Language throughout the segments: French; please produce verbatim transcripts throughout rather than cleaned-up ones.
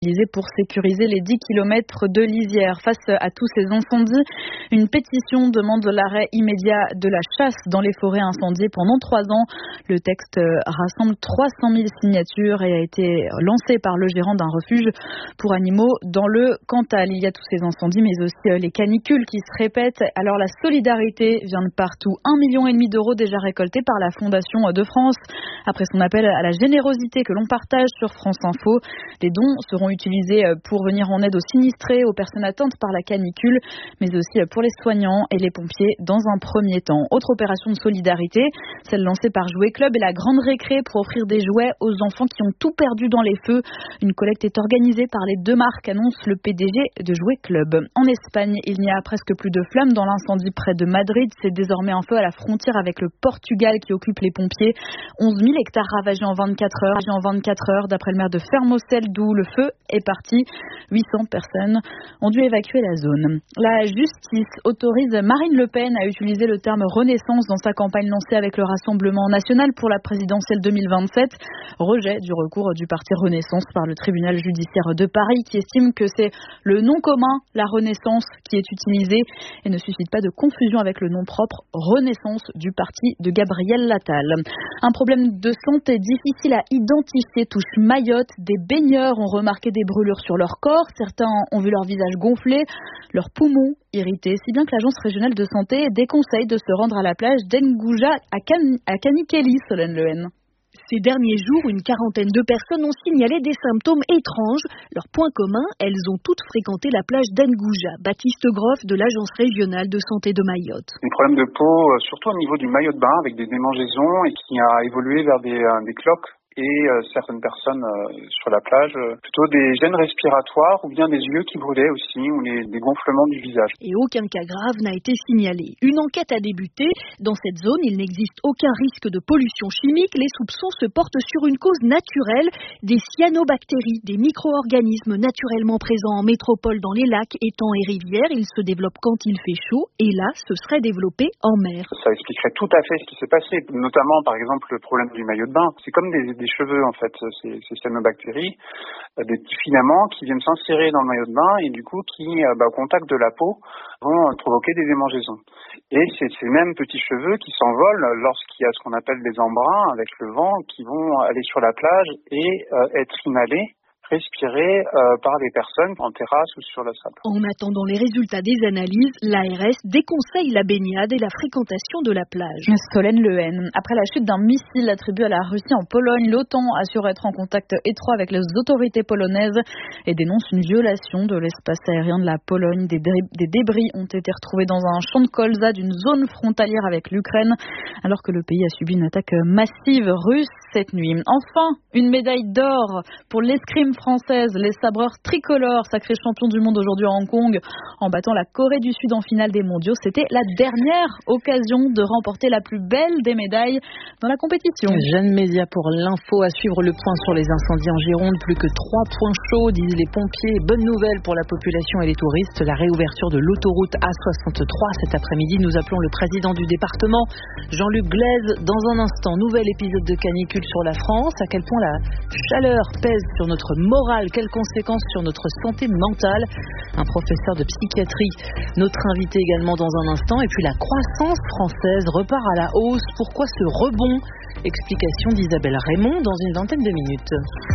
Pour sécuriser les dix kilomètres de lisière. Face à tous ces incendies, une pétition demande l'arrêt immédiat de la chasse dans les forêts incendiées pendant trois ans. Le texte rassemble trois cent mille signatures et a été lancé par le gérant d'un refuge pour animaux dans le Cantal. Il y a tous ces incendies, mais aussi les canicules qui se répètent. Alors la solidarité vient de partout. Un million et demi d'euros déjà récoltés par la Fondation de France. Après son appel à la générosité que l'on partage sur France Info, les dons seront utilisés pour venir en aide aux sinistrés, aux personnes atteintes par la canicule, mais aussi pour les soignants et les pompiers dans un premier temps. Autre opération de solidarité, celle lancée par Jouet Club et la Grande Récré pour offrir des jouets aux enfants qui ont tout perdu dans les feux. Une collecte est organisée par les deux marques, annonce le P D G de Jouet Club. En Espagne, il n'y a presque plus de flammes dans l'incendie près de Madrid. C'est désormais un feu à la frontière avec le Portugal qui occupe les pompiers. onze mille hectares ravagés en vingt-quatre heures. En vingt-quatre heures, d'après le maire de Fermoselle, d'où le feu est parti. huit cents personnes ont dû évacuer la zone. La justice autorise Marine Le Pen à utiliser le terme renaissance dans sa campagne lancée avec le Rassemblement national pour la présidentielle deux mille vingt-sept. Rejet du recours du parti Renaissance par le tribunal judiciaire de Paris qui estime que c'est le nom commun, la Renaissance, qui est utilisé et ne suscite pas de confusion avec le nom propre Renaissance du parti de Gabriel Attal. Un problème de santé difficile à identifier touche Mayotte. Des baigneurs ont remarqué des brûlures sur leur corps. Certains ont vu leur visage gonfler, leurs poumons irrités, si bien que l'agence régionale de santé déconseille de se rendre à la plage d'Ngouja à, Can- à Kanikeli, Solène Lehen. Ces derniers jours, une quarantaine de personnes ont signalé des symptômes étranges. Leur point commun, elles ont toutes fréquenté la plage d'Ngouja. Baptiste Groff de l'agence régionale de santé de Mayotte. Un problème de peau, surtout au niveau du maillot de bain, avec des démangeaisons et qui a évolué vers des, des cloques. Et euh, certaines personnes euh, sur la plage, euh, plutôt des gènes respiratoires ou bien des yeux qui brûlaient aussi, ou les, des gonflements du visage. Et aucun cas grave n'a été signalé. Une enquête a débuté. Dans cette zone, il n'existe aucun risque de pollution chimique. Les soupçons se portent sur une cause naturelle, des cyanobactéries, des micro-organismes naturellement présents en métropole dans les lacs, étangs et rivières. Ils se développent quand il fait chaud et là, ce serait développé en mer. Ça expliquerait tout à fait ce qui s'est passé, notamment par exemple le problème du maillot de bain. C'est comme des des cheveux en fait, ces, ces cyanobactéries, euh, des petits filaments qui viennent s'insérer dans le maillot de bain et du coup qui, euh, bah, au contact de la peau, vont euh, provoquer des démangeaisons. Et c'est ces mêmes petits cheveux qui s'envolent lorsqu'il y a ce qu'on appelle des embruns avec le vent qui vont aller sur la plage et euh, être inhalés, respirés euh, par les personnes en terrasse ou sur le sable. En attendant les résultats des analyses, l'A R S déconseille la baignade et la fréquentation de la plage. Solène Lehen. Après la chute d'un missile attribué à la Russie en Pologne, l'OTAN assure être en contact étroit avec les autorités polonaises et dénonce une violation de l'espace aérien de la Pologne. Des, dé- des débris ont été retrouvés dans un champ de colza d'une zone frontalière avec l'Ukraine, alors que le pays a subi une attaque massive russe cette nuit. Enfin, une médaille d'or pour l'escrime française. Les sabreurs tricolores, sacrés champions du monde aujourd'hui à Hong Kong, en battant la Corée du Sud en finale des mondiaux. C'était la dernière occasion de remporter la plus belle des médailles dans la compétition. Jeanne Mézia pour l'info. À suivre le point sur les incendies en Gironde. Plus que trois points chauds, disent les pompiers. Bonne nouvelle pour la population et les touristes. La réouverture de l'autoroute A soixante-trois cet après-midi. Nous appelons le président du département, Jean-Luc Glaise. Dans un instant, nouvel épisode de canicule sur la France. À quel point la chaleur pèse sur notre morale, quelles conséquences sur notre santé mentale. Un professeur de psychiatrie, notre invité également dans un instant. Et puis la croissance française repart à la hausse. Pourquoi ce rebond? Explication d'Isabelle Raymond dans une vingtaine de minutes.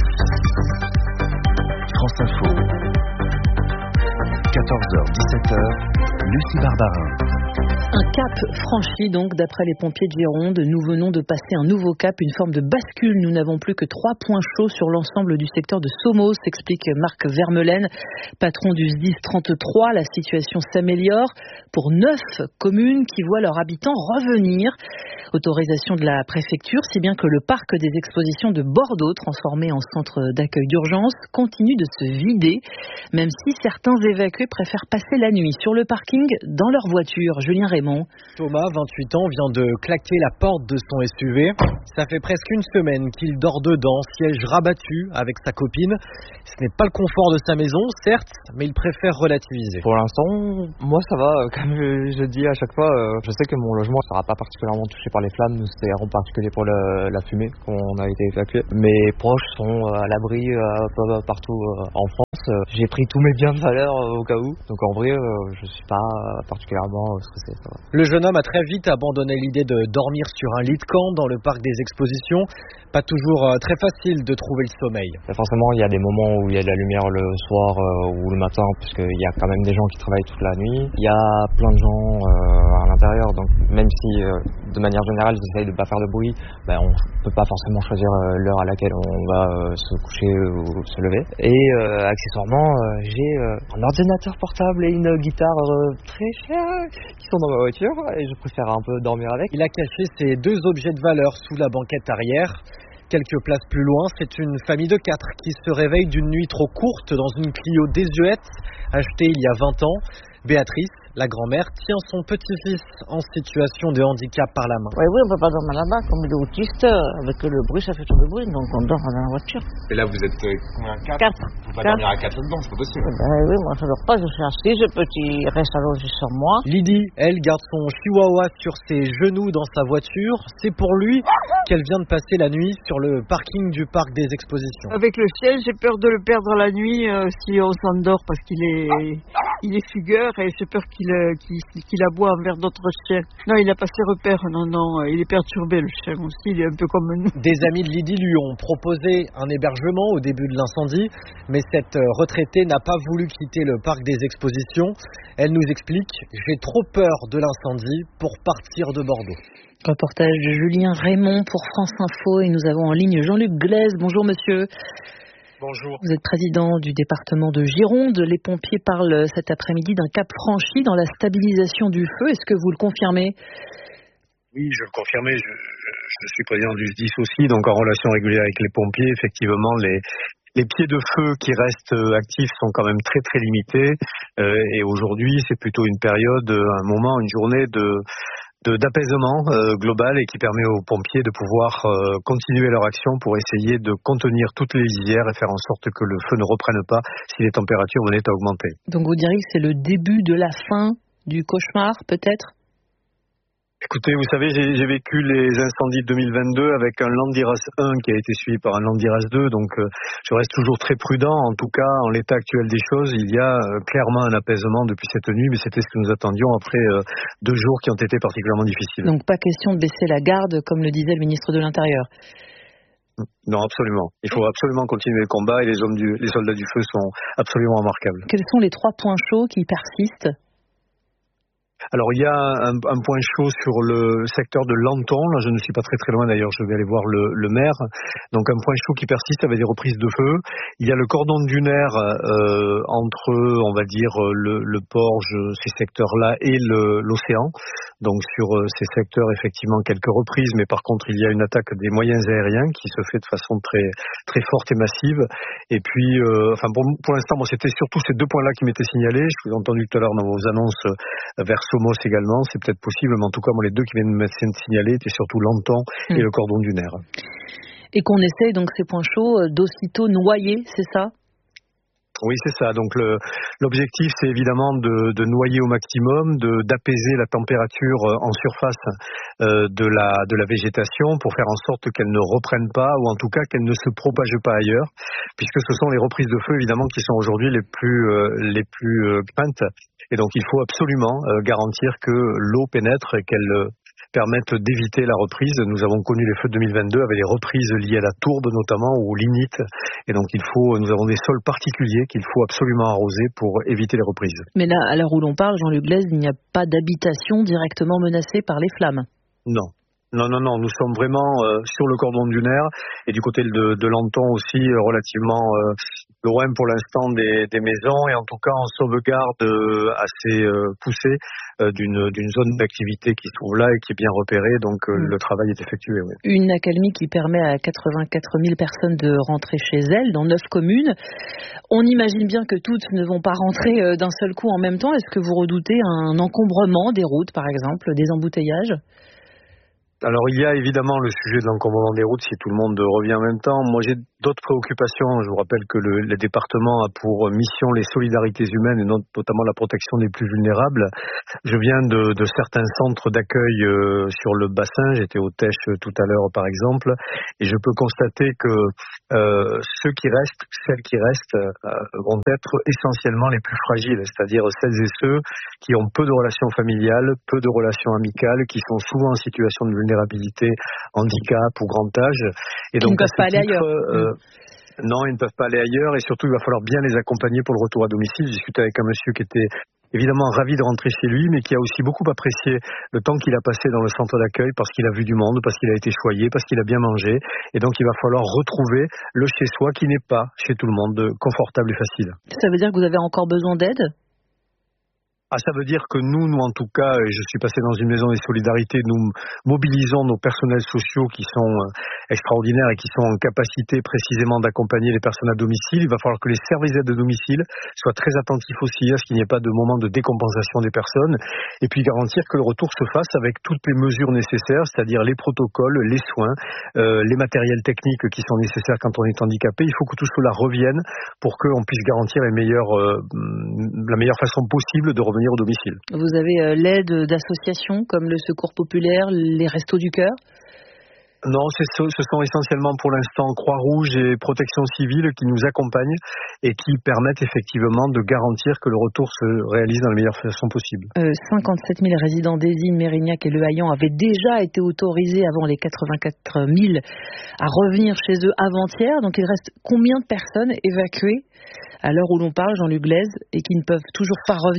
France Info, quatorze heures dix-sept heures, Lucie Barbarin. Un cap franchi donc d'après les pompiers de Gironde. Nous venons de passer un nouveau cap, une forme de bascule. Nous n'avons plus que trois points chauds sur l'ensemble du secteur de Somos, explique Marc Vermeulen, patron du S D I S trente-trois. La situation s'améliore pour neuf communes qui voient leurs habitants revenir. Autorisation de la préfecture, si bien que le parc des expositions de Bordeaux, transformé en centre d'accueil d'urgence, continue de se vider, même si certains évacués préfèrent passer la nuit sur le parking dans leur voiture. Julien Julien Raymond. Thomas, vingt-huit ans, vient de claquer la porte de son S U V. Ça fait presque une semaine qu'il dort dedans, siège rabattu avec sa copine. Ce n'est pas le confort de sa maison, certes, mais il préfère relativiser. Pour l'instant, moi ça va. Comme je, je dis à chaque fois, euh, je sais que mon logement ne sera pas particulièrement touché par les flammes. Nous, c'est en particulier pour le, la fumée qu'on a été évacué. Mes proches sont à l'abri euh, partout euh, en France. J'ai pris tous mes biens de valeur euh, au cas où. Donc en vrai, euh, je suis pas particulièrement stressé. Ça va. Le jeune homme a très vite abandonné l'idée de dormir sur un lit de camp dans le parc des expositions. Pas toujours euh, très facile de trouver le sommeil. Forcément, il y a des moments où il y a de la lumière le soir euh, ou le matin, puisqu'il y a quand même des gens qui travaillent toute la nuit. Il y a plein de gens euh, à l'intérieur, donc même si euh, de manière générale, j'essaye de ne pas faire de bruit, ben, on ne peut pas forcément choisir euh, l'heure à laquelle on va euh, se coucher ou se lever. Et euh, accessoirement, euh, j'ai euh, un ordinateur portable et une guitare euh, très chère qui sont dans ma voiture et je préfère un peu dormir avec. Il a caché ses deux objets de valeur sous la banquette arrière. Quelques places plus loin, c'est une famille de quatre qui se réveille d'une nuit trop courte dans une Clio désuète achetée il y a vingt ans. Béatrice, la grand-mère, tient son petit-fils en situation de handicap par la main. Oui, oui, on ne peut pas dormir là-bas. Comme il est autiste, avec le bruit, ça fait trop de bruit, donc on dort dans la voiture. Et là, vous êtes combien? Quatre. Quatre. Vous ne pouvez pas dormir à quatre là-dedans, c'est pas possible. Ben, oui, moi je ne dors pas, je suis assise, le petit reste allongé sur moi. Lydie, elle, garde son chihuahua sur ses genoux dans sa voiture. C'est pour lui qu'elle vient de passer la nuit sur le parking du parc des expositions. Avec le chien, j'ai peur de le perdre la nuit euh, si on s'endort parce qu'il est, il est fugueur et j'ai peur qu'il, euh, qu'il, qu'il aboie envers d'autres chiens. Non, il n'a pas ses repères, non, non, il est perturbé le chien aussi, il est un peu comme nous. Des amis de Lydie lui ont proposé un hébergement au début de l'incendie, mais cette retraitée n'a pas voulu quitter le parc des expositions. Elle nous explique « J'ai trop peur de l'incendie pour partir de Bordeaux ». Reportage de Julien Raymond pour France Info et nous avons en ligne Jean-Luc Glaise. Bonjour monsieur. Bonjour. Vous êtes président du département de Gironde. Les pompiers parlent cet après-midi d'un cap franchi dans la stabilisation du feu. Est-ce que vous le confirmez ? Oui, je le confirme. Je, je, je suis président du S D I S aussi, donc en relation régulière avec les pompiers. Effectivement, les, les pieds de feu qui restent actifs sont quand même très très limités. Euh, et aujourd'hui, c'est plutôt une période, un moment, une journée de... De, d'apaisement euh, global et qui permet aux pompiers de pouvoir euh, continuer leur action pour essayer de contenir toutes les lisières et faire en sorte que le feu ne reprenne pas si les températures venaient à augmenter. Donc vous diriez que c'est le début de la fin du cauchemar peut-être ? Écoutez, vous savez, j'ai, j'ai vécu les incendies de deux mille vingt-deux avec un Landiras un qui a été suivi par un Landiras deux, donc euh, je reste toujours très prudent. En tout cas, en l'état actuel des choses, il y a euh, clairement un apaisement depuis cette nuit, mais c'était ce que nous attendions après euh, deux jours qui ont été particulièrement difficiles. Donc pas question de baisser la garde, comme le disait le ministre de l'Intérieur. Non, absolument. Il faut absolument continuer le combat et les hommes du, les soldats du feu sont absolument remarquables. Quels sont les trois points chauds qui persistent ? Alors il y a un, un point chaud sur le secteur de Lanton, là je ne suis pas très très loin d'ailleurs, je vais aller voir le, le maire, donc un point chaud qui persiste avec des reprises de feu. Il y a le cordon dunaire euh, entre, on va dire, le, le Porge, ces secteurs-là, et le, l'océan. Donc sur euh, ces secteurs, effectivement, quelques reprises, mais par contre il y a une attaque des moyens aériens qui se fait de façon très très forte et massive. Et puis, euh, enfin pour, pour l'instant, moi c'était surtout ces deux points-là qui m'étaient signalés. Je vous ai entendu tout à l'heure dans vos annonces euh, vers Somos également, c'est peut-être possible, mais en tout cas, moi, les deux qui viennent de m'être signalés étaient surtout Lanton mmh. et le cordon dunaire. Et qu'on essaye donc ces points chauds d'aussitôt noyer, c'est ça ? Oui, c'est ça. Donc le, l'objectif, c'est évidemment de, de noyer au maximum, de, d'apaiser la température en surface euh, de la de la végétation pour faire en sorte qu'elle ne reprenne pas, ou en tout cas qu'elle ne se propage pas ailleurs, puisque ce sont les reprises de feu évidemment qui sont aujourd'hui les plus euh, les plus euh, craintes. Et donc il faut absolument euh, garantir que l'eau pénètre et qu'elle euh, permette d'éviter la reprise. Nous avons connu les feux de deux mille vingt-deux avec des reprises liées à la tourbe notamment ou au lignite. Et donc il faut, nous avons des sols particuliers qu'il faut absolument arroser pour éviter les reprises. Mais là, à l'heure où l'on parle, Jean-Luc Glaise, il n'y a pas d'habitation directement menacée par les flammes. Non. Non, non, non, nous sommes vraiment euh, sur le cordon dunaire et du côté de, de Lanton aussi euh, relativement euh, loin pour l'instant des, des maisons et en tout cas en sauvegarde euh, assez euh, poussée euh, d'une, d'une zone d'activité qui se trouve là et qui est bien repérée, donc euh, mmh. le travail est effectué. Oui. Une accalmie qui permet à quatre-vingt-quatre mille personnes de rentrer chez elles dans neuf communes. On imagine bien que toutes ne vont pas rentrer euh, d'un seul coup en même temps. Est-ce que vous redoutez un encombrement des routes, par exemple, des embouteillages ? Alors il y a évidemment le sujet de l'encombrement des routes si tout le monde revient en même temps. Moi j'ai d'autres préoccupations. Je vous rappelle que le, le département a pour mission les solidarités humaines et notamment la protection des plus vulnérables. Je viens de, de certains centres d'accueil euh, sur le bassin. J'étais au Tèche tout à l'heure par exemple et je peux constater que euh, ceux qui restent, celles qui restent euh, vont être essentiellement les plus fragiles, c'est-à-dire celles et ceux qui ont peu de relations familiales, peu de relations amicales, qui sont souvent en situation de vulnérabilité, handicap ou grand âge. Et donc, ils ne peuvent pas aller ailleurs. Euh, mmh. Non, ils ne peuvent pas aller ailleurs et surtout il va falloir bien les accompagner pour le retour à domicile. J'ai discuté avec un monsieur qui était évidemment ravi de rentrer chez lui, mais qui a aussi beaucoup apprécié le temps qu'il a passé dans le centre d'accueil parce qu'il a vu du monde, parce qu'il a été choyé, parce qu'il a bien mangé. Et donc il va falloir retrouver le chez-soi qui n'est pas chez tout le monde confortable et facile. Ça veut dire que vous avez encore besoin d'aide ? Ah, ça veut dire que nous, nous en tout cas, et je suis passé dans une maison des solidarités, nous mobilisons nos personnels sociaux qui sont extraordinaires et qui sont en capacité précisément d'accompagner les personnes à domicile. Il va falloir que les services d'aide de domicile soient très attentifs aussi à ce qu'il n'y ait pas de moment de décompensation des personnes et puis garantir que le retour se fasse avec toutes les mesures nécessaires, c'est-à-dire les protocoles, les soins, euh, les matériels techniques qui sont nécessaires quand on est handicapé. Il faut que tout cela revienne pour qu'on puisse garantir les meilleures, euh, la meilleure façon possible de revenir au domicile. Vous avez euh, l'aide d'associations comme le Secours Populaire, les Restos du Cœur ? Non, c'est, ce sont essentiellement pour l'instant Croix-Rouge et Protection Civile qui nous accompagnent et qui permettent effectivement de garantir que le retour se réalise dans la meilleure façon possible. Euh, cinquante-sept mille résidents d'Ésine, Mérignac et Le Haillan avaient déjà été autorisés avant les quatre-vingt-quatre mille à revenir chez eux avant-hier. Donc il reste combien de personnes évacuées à l'heure où l'on parle, Jean-Luc Glaise, et qui ne peuvent toujours pas revenir ?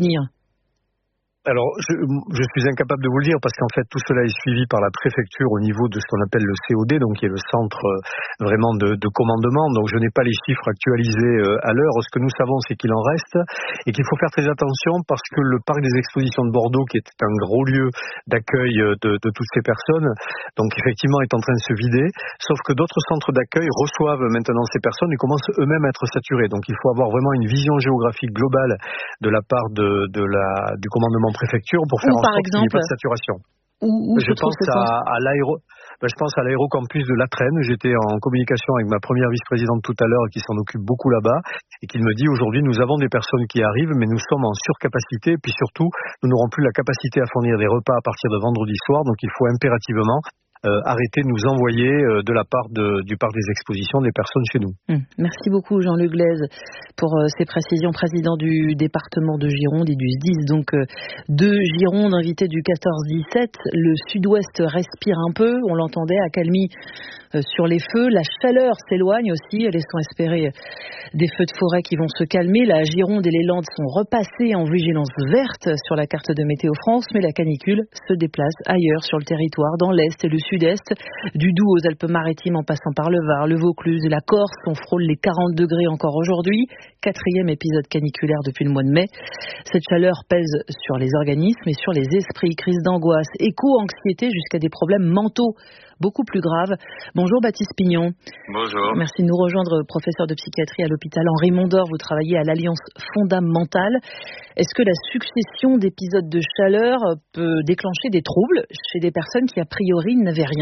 Alors, je, je suis incapable de vous le dire parce qu'en fait, tout cela est suivi par la préfecture au niveau de ce qu'on appelle le C O D, donc qui est le centre euh, vraiment de, de commandement. Donc, je n'ai pas les chiffres actualisés euh, à l'heure. Ce que nous savons, c'est qu'il en reste et qu'il faut faire très attention parce que le parc des expositions de Bordeaux, qui est un gros lieu d'accueil de, de toutes ces personnes, donc effectivement est en train de se vider. Sauf que d'autres centres d'accueil reçoivent maintenant ces personnes et commencent eux-mêmes à être saturés. Donc, il faut avoir vraiment une vision géographique globale de la part de, de la, du commandement préfecture pour faire ou en par sorte exemple, qu'il n'y ait pas de saturation. Où, où je, pense à, à l'aéro, ben, je pense à l'aérocampus de La Trenne. J'étais en communication avec ma première vice-présidente tout à l'heure qui s'en occupe beaucoup là-bas et qui me dit aujourd'hui nous avons des personnes qui arrivent mais nous sommes en surcapacité et puis surtout nous n'aurons plus la capacité à fournir des repas à partir de vendredi soir, donc il faut impérativement Euh, arrêter de nous envoyer euh, de la part de, du parc des expositions des personnes chez nous. Mmh. Merci beaucoup Jean-Luc Glaise pour euh, ces précisions. Président du département de Gironde et du S D I S, donc euh, de Gironde, invité du quatorze dix-sept. Le sud-ouest respire un peu, on l'entendait à Calmy euh, sur les feux. La chaleur s'éloigne aussi, laissant espérer des feux de forêt qui vont se calmer. La Gironde et les Landes sont repassées en vigilance verte sur la carte de Météo France, mais la canicule se déplace ailleurs sur le territoire, dans l'Est et le Sud-Est, du Doubs aux Alpes-Maritimes en passant par le Var, le Vaucluse et la Corse. On frôle les quarante degrés encore aujourd'hui. Quatrième épisode caniculaire depuis le mois de mai. Cette chaleur pèse sur les organismes et sur les esprits. Crise d'angoisse, éco-anxiété jusqu'à des problèmes mentaux beaucoup plus graves. Bonjour Baptiste Pignon. Bonjour. Merci de nous rejoindre, professeur de psychiatrie à l'hôpital Henri Mondor. Vous travaillez à l'Alliance fondamentale. Est-ce que la succession d'épisodes de chaleur peut déclencher des troubles chez des personnes qui a priori n'avaient rien ?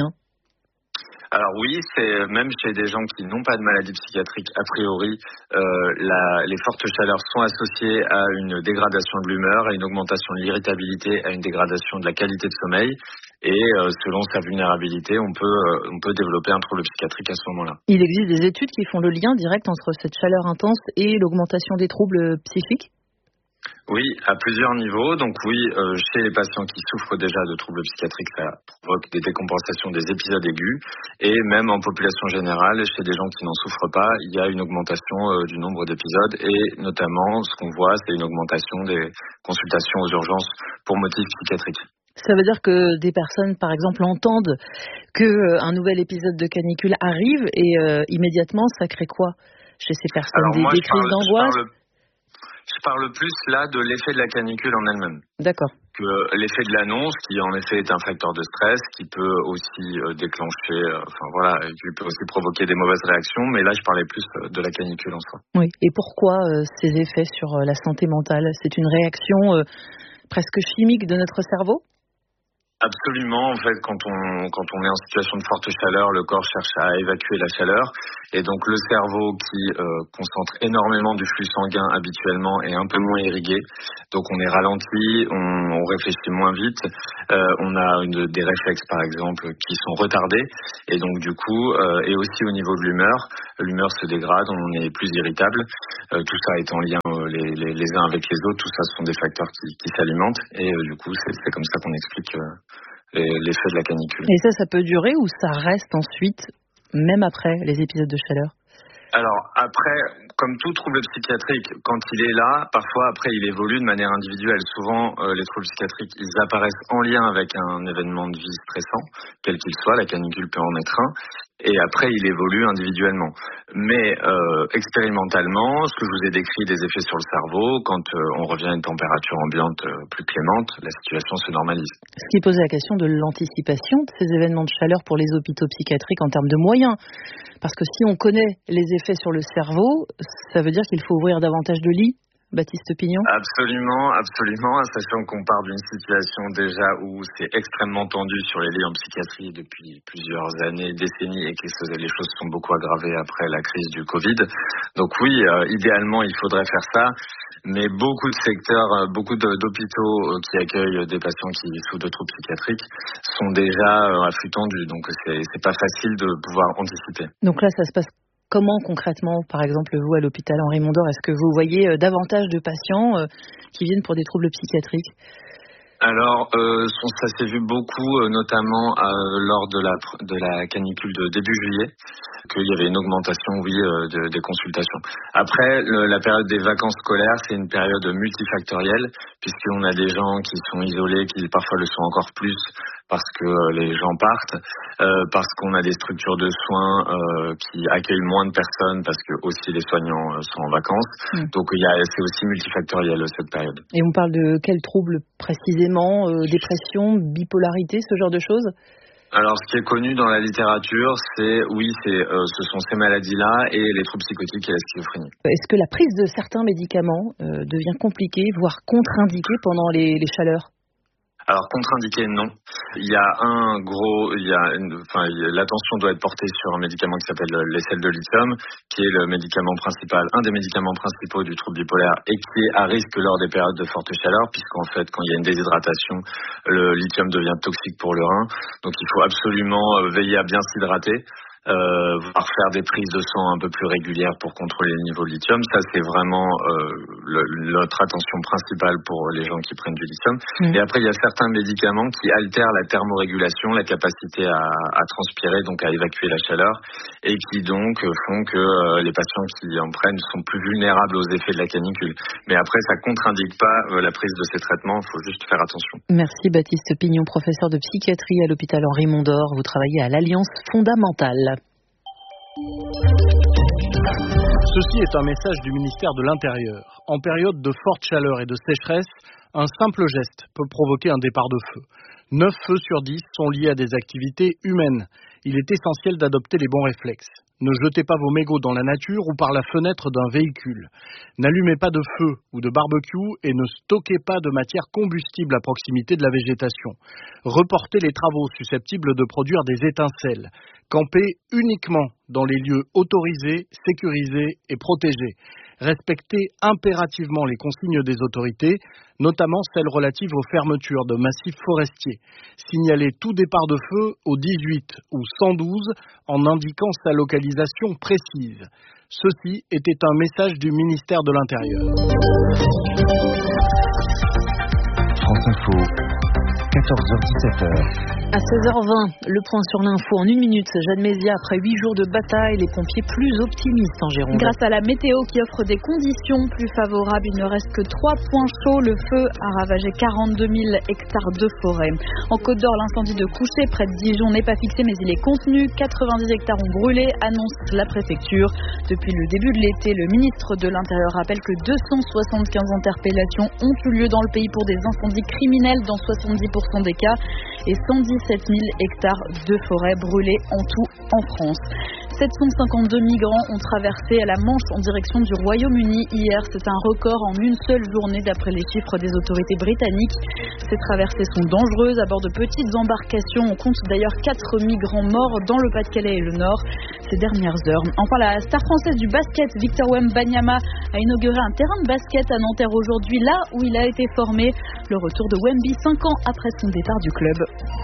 Alors oui, c'est même chez des gens qui n'ont pas de maladie psychiatrique, a priori, euh, la, les fortes chaleurs sont associées à une dégradation de l'humeur, à une augmentation de l'irritabilité, à une dégradation de la qualité de sommeil. Et euh, selon sa vulnérabilité, on peut, euh, on peut développer un trouble psychiatrique à ce moment-là. Il existe des études qui font le lien direct entre cette chaleur intense et l'augmentation des troubles psychiques ? Oui, à plusieurs niveaux. Donc oui, euh, chez les patients qui souffrent déjà de troubles psychiatriques, ça provoque des décompensations des épisodes aigus. Et même en population générale, chez des gens qui n'en souffrent pas, il y a une augmentation euh, du nombre d'épisodes. Et notamment, ce qu'on voit, c'est une augmentation des consultations aux urgences pour motifs psychiatriques. Ça veut dire que des personnes, par exemple, entendent qu'un nouvel épisode de canicule arrive et euh, immédiatement, ça crée quoi ? chez ces personnes? Alors des, moi, des je crises parle, d'angoisse? je parle, je parle plus là de l'effet de la canicule en elle-même. D'accord. Que l'effet de l'annonce, qui en effet est un facteur de stress, qui peut aussi euh, déclencher, euh, enfin voilà, qui peut aussi provoquer des mauvaises réactions, mais là je parlais plus euh, de la canicule en soi. Oui. Et pourquoi euh, ces effets sur euh, la santé mentale? C'est une réaction euh, presque chimique de notre cerveau? Absolument, en fait, quand on quand on est en situation de forte chaleur, le corps cherche à évacuer la chaleur, et donc le cerveau qui euh, concentre énormément du flux sanguin habituellement est un peu moins irrigué, donc on est ralenti, on, on réfléchit moins vite, euh, on a une, des réflexes par exemple qui sont retardés, et donc du coup, euh, et aussi au niveau de l'humeur, l'humeur se dégrade, on est plus irritable, euh, tout ça est en lien euh, les, les, les uns avec les autres, tout ça sont des facteurs qui, qui s'alimentent, et euh, du coup c'est, c'est comme ça qu'on explique euh, l'effet de la canicule. Et ça, ça peut durer ou ça reste ensuite, même après les épisodes de chaleur? Alors après, comme tout trouble psychiatrique, quand il est là, parfois après il évolue de manière individuelle. Souvent, euh, les troubles psychiatriques, ils apparaissent en lien avec un événement de vie stressant, quel qu'il soit, la canicule peut en être un, et après il évolue individuellement. Mais euh, expérimentalement, ce que je vous ai décrit des effets sur le cerveau, quand euh, on revient à une température ambiante euh, plus clémente, la situation se normalise. Ce qui pose la question de l'anticipation de ces événements de chaleur pour les hôpitaux psychiatriques en termes de moyens. Parce que si on connaît les effets sur le cerveau, ça veut dire qu'il faut ouvrir davantage de lits, Baptiste Pignon? Absolument, absolument, sachant qu'on part d'une situation déjà où c'est extrêmement tendu sur les lits en psychiatrie depuis plusieurs années, décennies, et que les choses sont beaucoup aggravées après la crise du Covid. Donc oui, euh, idéalement, il faudrait faire ça, mais beaucoup de secteurs, beaucoup de, d'hôpitaux euh, qui accueillent des patients qui souffrent de troubles psychiatriques sont déjà euh, à flux tendu, donc c'est, c'est pas facile de pouvoir anticiper. Donc là, ça se passe comment concrètement, par exemple, vous à l'hôpital Henri Mondor? Est-ce que vous voyez euh, davantage de patients euh, qui viennent pour des troubles psychiatriques? Alors, euh, ça s'est vu beaucoup, euh, notamment euh, lors de la, de la canicule de début juillet, qu'il y avait une augmentation, oui, euh, de, des consultations. Après, le, la période des vacances scolaires, c'est une période multifactorielle, puisqu'on a des gens qui sont isolés, qui parfois le sont encore plus, parce que euh, les gens partent, euh, parce qu'on a des structures de soins euh, qui accueillent moins de personnes, parce que aussi les soignants euh, sont en vacances. Mmh. Donc, il y a, c'est aussi multifactoriel cette période. Et on parle de quels troubles précisément? euh, Dépression, bipolarité, ce genre de choses? Alors, ce qui est connu dans la littérature, c'est, oui, c'est, euh, ce sont ces maladies-là et les troubles psychotiques et la schizophrénie. Est-ce que la prise de certains médicaments euh, devient compliquée, voire contre-indiquée pendant les, les chaleurs? Alors, contre-indiqué, non. Il y a un gros, il y a, une, enfin, l'attention doit être portée sur un médicament qui s'appelle les sels de lithium, qui est le médicament principal, un des médicaments principaux du trouble bipolaire et qui est à risque lors des périodes de forte chaleur, puisqu'en fait, quand il y a une déshydratation, le lithium devient toxique pour le rein. Donc, il faut absolument veiller à bien s'hydrater. Euh, voire faire des prises de sang un peu plus régulières pour contrôler le niveau de lithium. Ça, c'est vraiment euh, le, notre attention principale pour les gens qui prennent du lithium. Mmh. Et après, il y a certains médicaments qui altèrent la thermorégulation, la capacité à, à transpirer, donc à évacuer la chaleur, et qui donc font que euh, les patients qui en prennent sont plus vulnérables aux effets de la canicule. Mais après, ça contre-indique pas euh, la prise de ces traitements, il faut juste faire attention. Merci Baptiste Pignon, professeur de psychiatrie à l'hôpital Henri Mondor. Vous travaillez à l'Alliance fondamentale. Ceci est un message du ministère de l'Intérieur. En période de forte chaleur et de sécheresse, un simple geste peut provoquer un départ de feu. neuf feux sur dix sont liés à des activités humaines. Il est essentiel d'adopter les bons réflexes. Ne jetez pas vos mégots dans la nature ou par la fenêtre d'un véhicule. N'allumez pas de feu ou de barbecue et ne stockez pas de matière combustible à proximité de la végétation. Reportez les travaux susceptibles de produire des étincelles. Campez uniquement dans les lieux autorisés, sécurisés et protégés. Respectez impérativement les consignes des autorités, notamment celles relatives aux fermetures de massifs forestiers. Signalez tout départ de feu au dix-huit ou cent douze en indiquant sa localisation précise. Ceci était un message du ministère de l'Intérieur. France Info, quatorze heures dix-sept heures. À seize heures vingt, le point sur l'info en une minute. Jeanne Mézia, après huit jours de bataille, les pompiers plus optimistes en Gironde. Grâce à la météo qui offre des conditions plus favorables, il ne reste que trois points chauds. Le feu a ravagé quarante-deux mille hectares de forêt. En Côte d'Or, l'incendie de Couché, près de Dijon, n'est pas fixé, mais il est contenu. quatre-vingt-dix hectares ont brûlé, annonce la préfecture. Depuis le début de l'été, le ministre de l'Intérieur rappelle que deux cent soixante-quinze interpellations ont eu lieu dans le pays pour des incendies criminels dans soixante-dix pour cent des cas et cent dix-sept mille hectares de forêt brûlés en tout en France. sept cent cinquante-deux migrants ont traversé la Manche en direction du Royaume-Uni hier. C'est un record en une seule journée d'après les chiffres des autorités britanniques. Ces traversées sont dangereuses à bord de petites embarcations. On compte d'ailleurs quatre migrants morts dans le Pas-de-Calais et le Nord ces dernières heures. Enfin, la star française du basket, Victor Wembanyama, a inauguré un terrain de basket à Nanterre aujourd'hui, là où il a été formé. Le retour de Wemby cinq ans après son départ du club.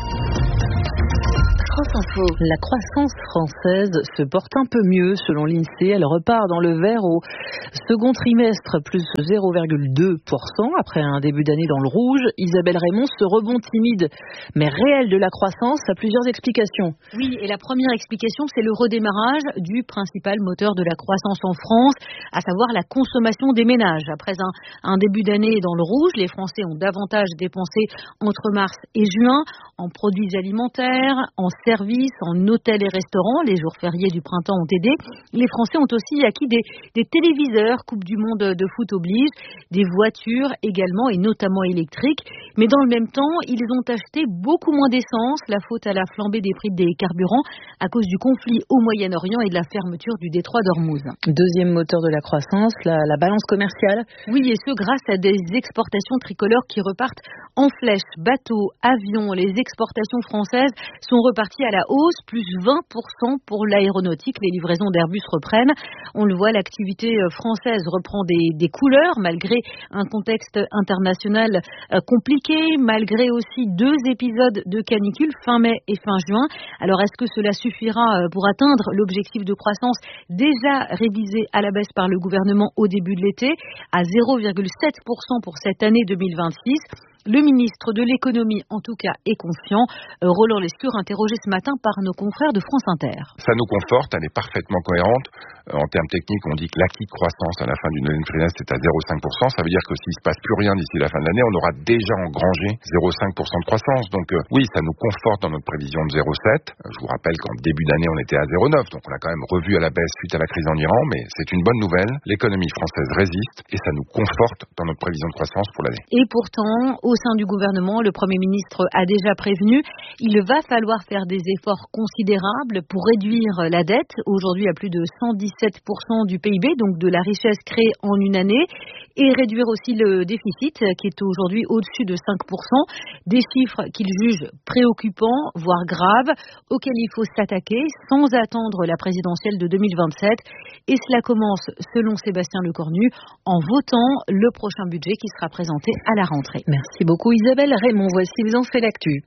Info. La croissance française se porte un peu mieux selon l'INSEE. Elle repart dans le vert au second trimestre, plus zéro virgule deux pour cent après un début d'année dans le rouge. Isabelle Raymond, ce rebond timide mais réel de la croissance a plusieurs explications. Oui, et la première explication, c'est le redémarrage du principal moteur de la croissance en France, à savoir la consommation des ménages. Après un, un début d'année dans le rouge, les Français ont davantage dépensé entre mars et juin en produits alimentaires, en services, en hôtels et restaurants. Les jours fériés du printemps ont aidé. Les Français ont aussi acquis des, des téléviseurs, Coupe du Monde de foot oblige, des voitures également et notamment électriques. Mais dans le même temps, ils ont acheté beaucoup moins d'essence, la faute à la flambée des prix des carburants à cause du conflit au Moyen-Orient et de la fermeture du détroit d'Ormuz. Deuxième moteur de la croissance, la, la balance commerciale. Oui, et ce grâce à des exportations tricolores qui repartent en flèche. Bateaux, avions, les exportations françaises sont reparties à la hausse, plus vingt pour cent pour l'aéronautique. Les livraisons d'Airbus reprennent. On le voit, l'activité française reprend des, des couleurs malgré un contexte international compliqué, malgré aussi deux épisodes de canicule fin mai et fin juin. Alors est-ce que cela suffira pour atteindre l'objectif de croissance déjà révisé à la baisse par le gouvernement au début de l'été à zéro virgule sept pour cent pour cette année deux mille vingt-six? Le ministre de l'économie, en tout cas, est confiant. Roland Lescure, interrogé ce matin par nos confrères de France Inter. Ça nous conforte, elle est parfaitement cohérente. En termes techniques, on dit que l'acquis de croissance à la fin d'une année de trimestre est à zéro virgule cinq pour cent. Ça veut dire que s'il ne se passe plus rien d'ici la fin de l'année, on aura déjà engrangé zéro virgule cinq pour cent de croissance. Donc euh, oui, ça nous conforte dans notre prévision de zéro virgule sept. Je vous rappelle qu'en début d'année, on était à zéro virgule neuf. Donc on a quand même revu à la baisse suite à la crise en Iran. Mais c'est une bonne nouvelle. L'économie française résiste et ça nous conforte dans notre prévision de croissance pour l'année. Et pourtant, au sein du gouvernement, le Premier ministre a déjà prévenu, il va falloir faire des efforts considérables pour réduire la dette, aujourd'hui à plus de cent dix-sept pour cent du P I B, donc de la richesse créée en une année, et réduire aussi le déficit qui est aujourd'hui au-dessus de cinq pour cent, des chiffres qu'il juge préoccupants, voire graves, auxquels il faut s'attaquer sans attendre la présidentielle de deux mille vingt-sept. Et cela commence, selon Sébastien Lecornu, en votant le prochain budget qui sera présenté à la rentrée. Merci beaucoup Isabelle. Raymond, voici les ont fait l'actu.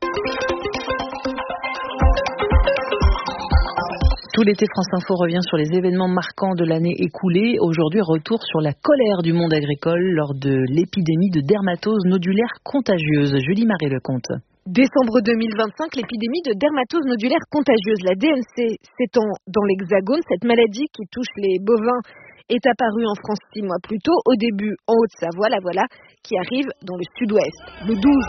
Tout l'été, France Info revient sur les événements marquants de l'année écoulée. Aujourd'hui, retour sur la colère du monde agricole lors de l'épidémie de dermatose nodulaire contagieuse. Julie-Marie Lecomte. Décembre deux mille vingt-cinq, l'épidémie de dermatose nodulaire contagieuse, la D N C, s'étend dans l'Hexagone. Cette maladie qui touche les bovins est apparue en France six mois plus tôt, au début en Haute-Savoie, la voilà, qui arrive dans le sud-ouest. Le douze.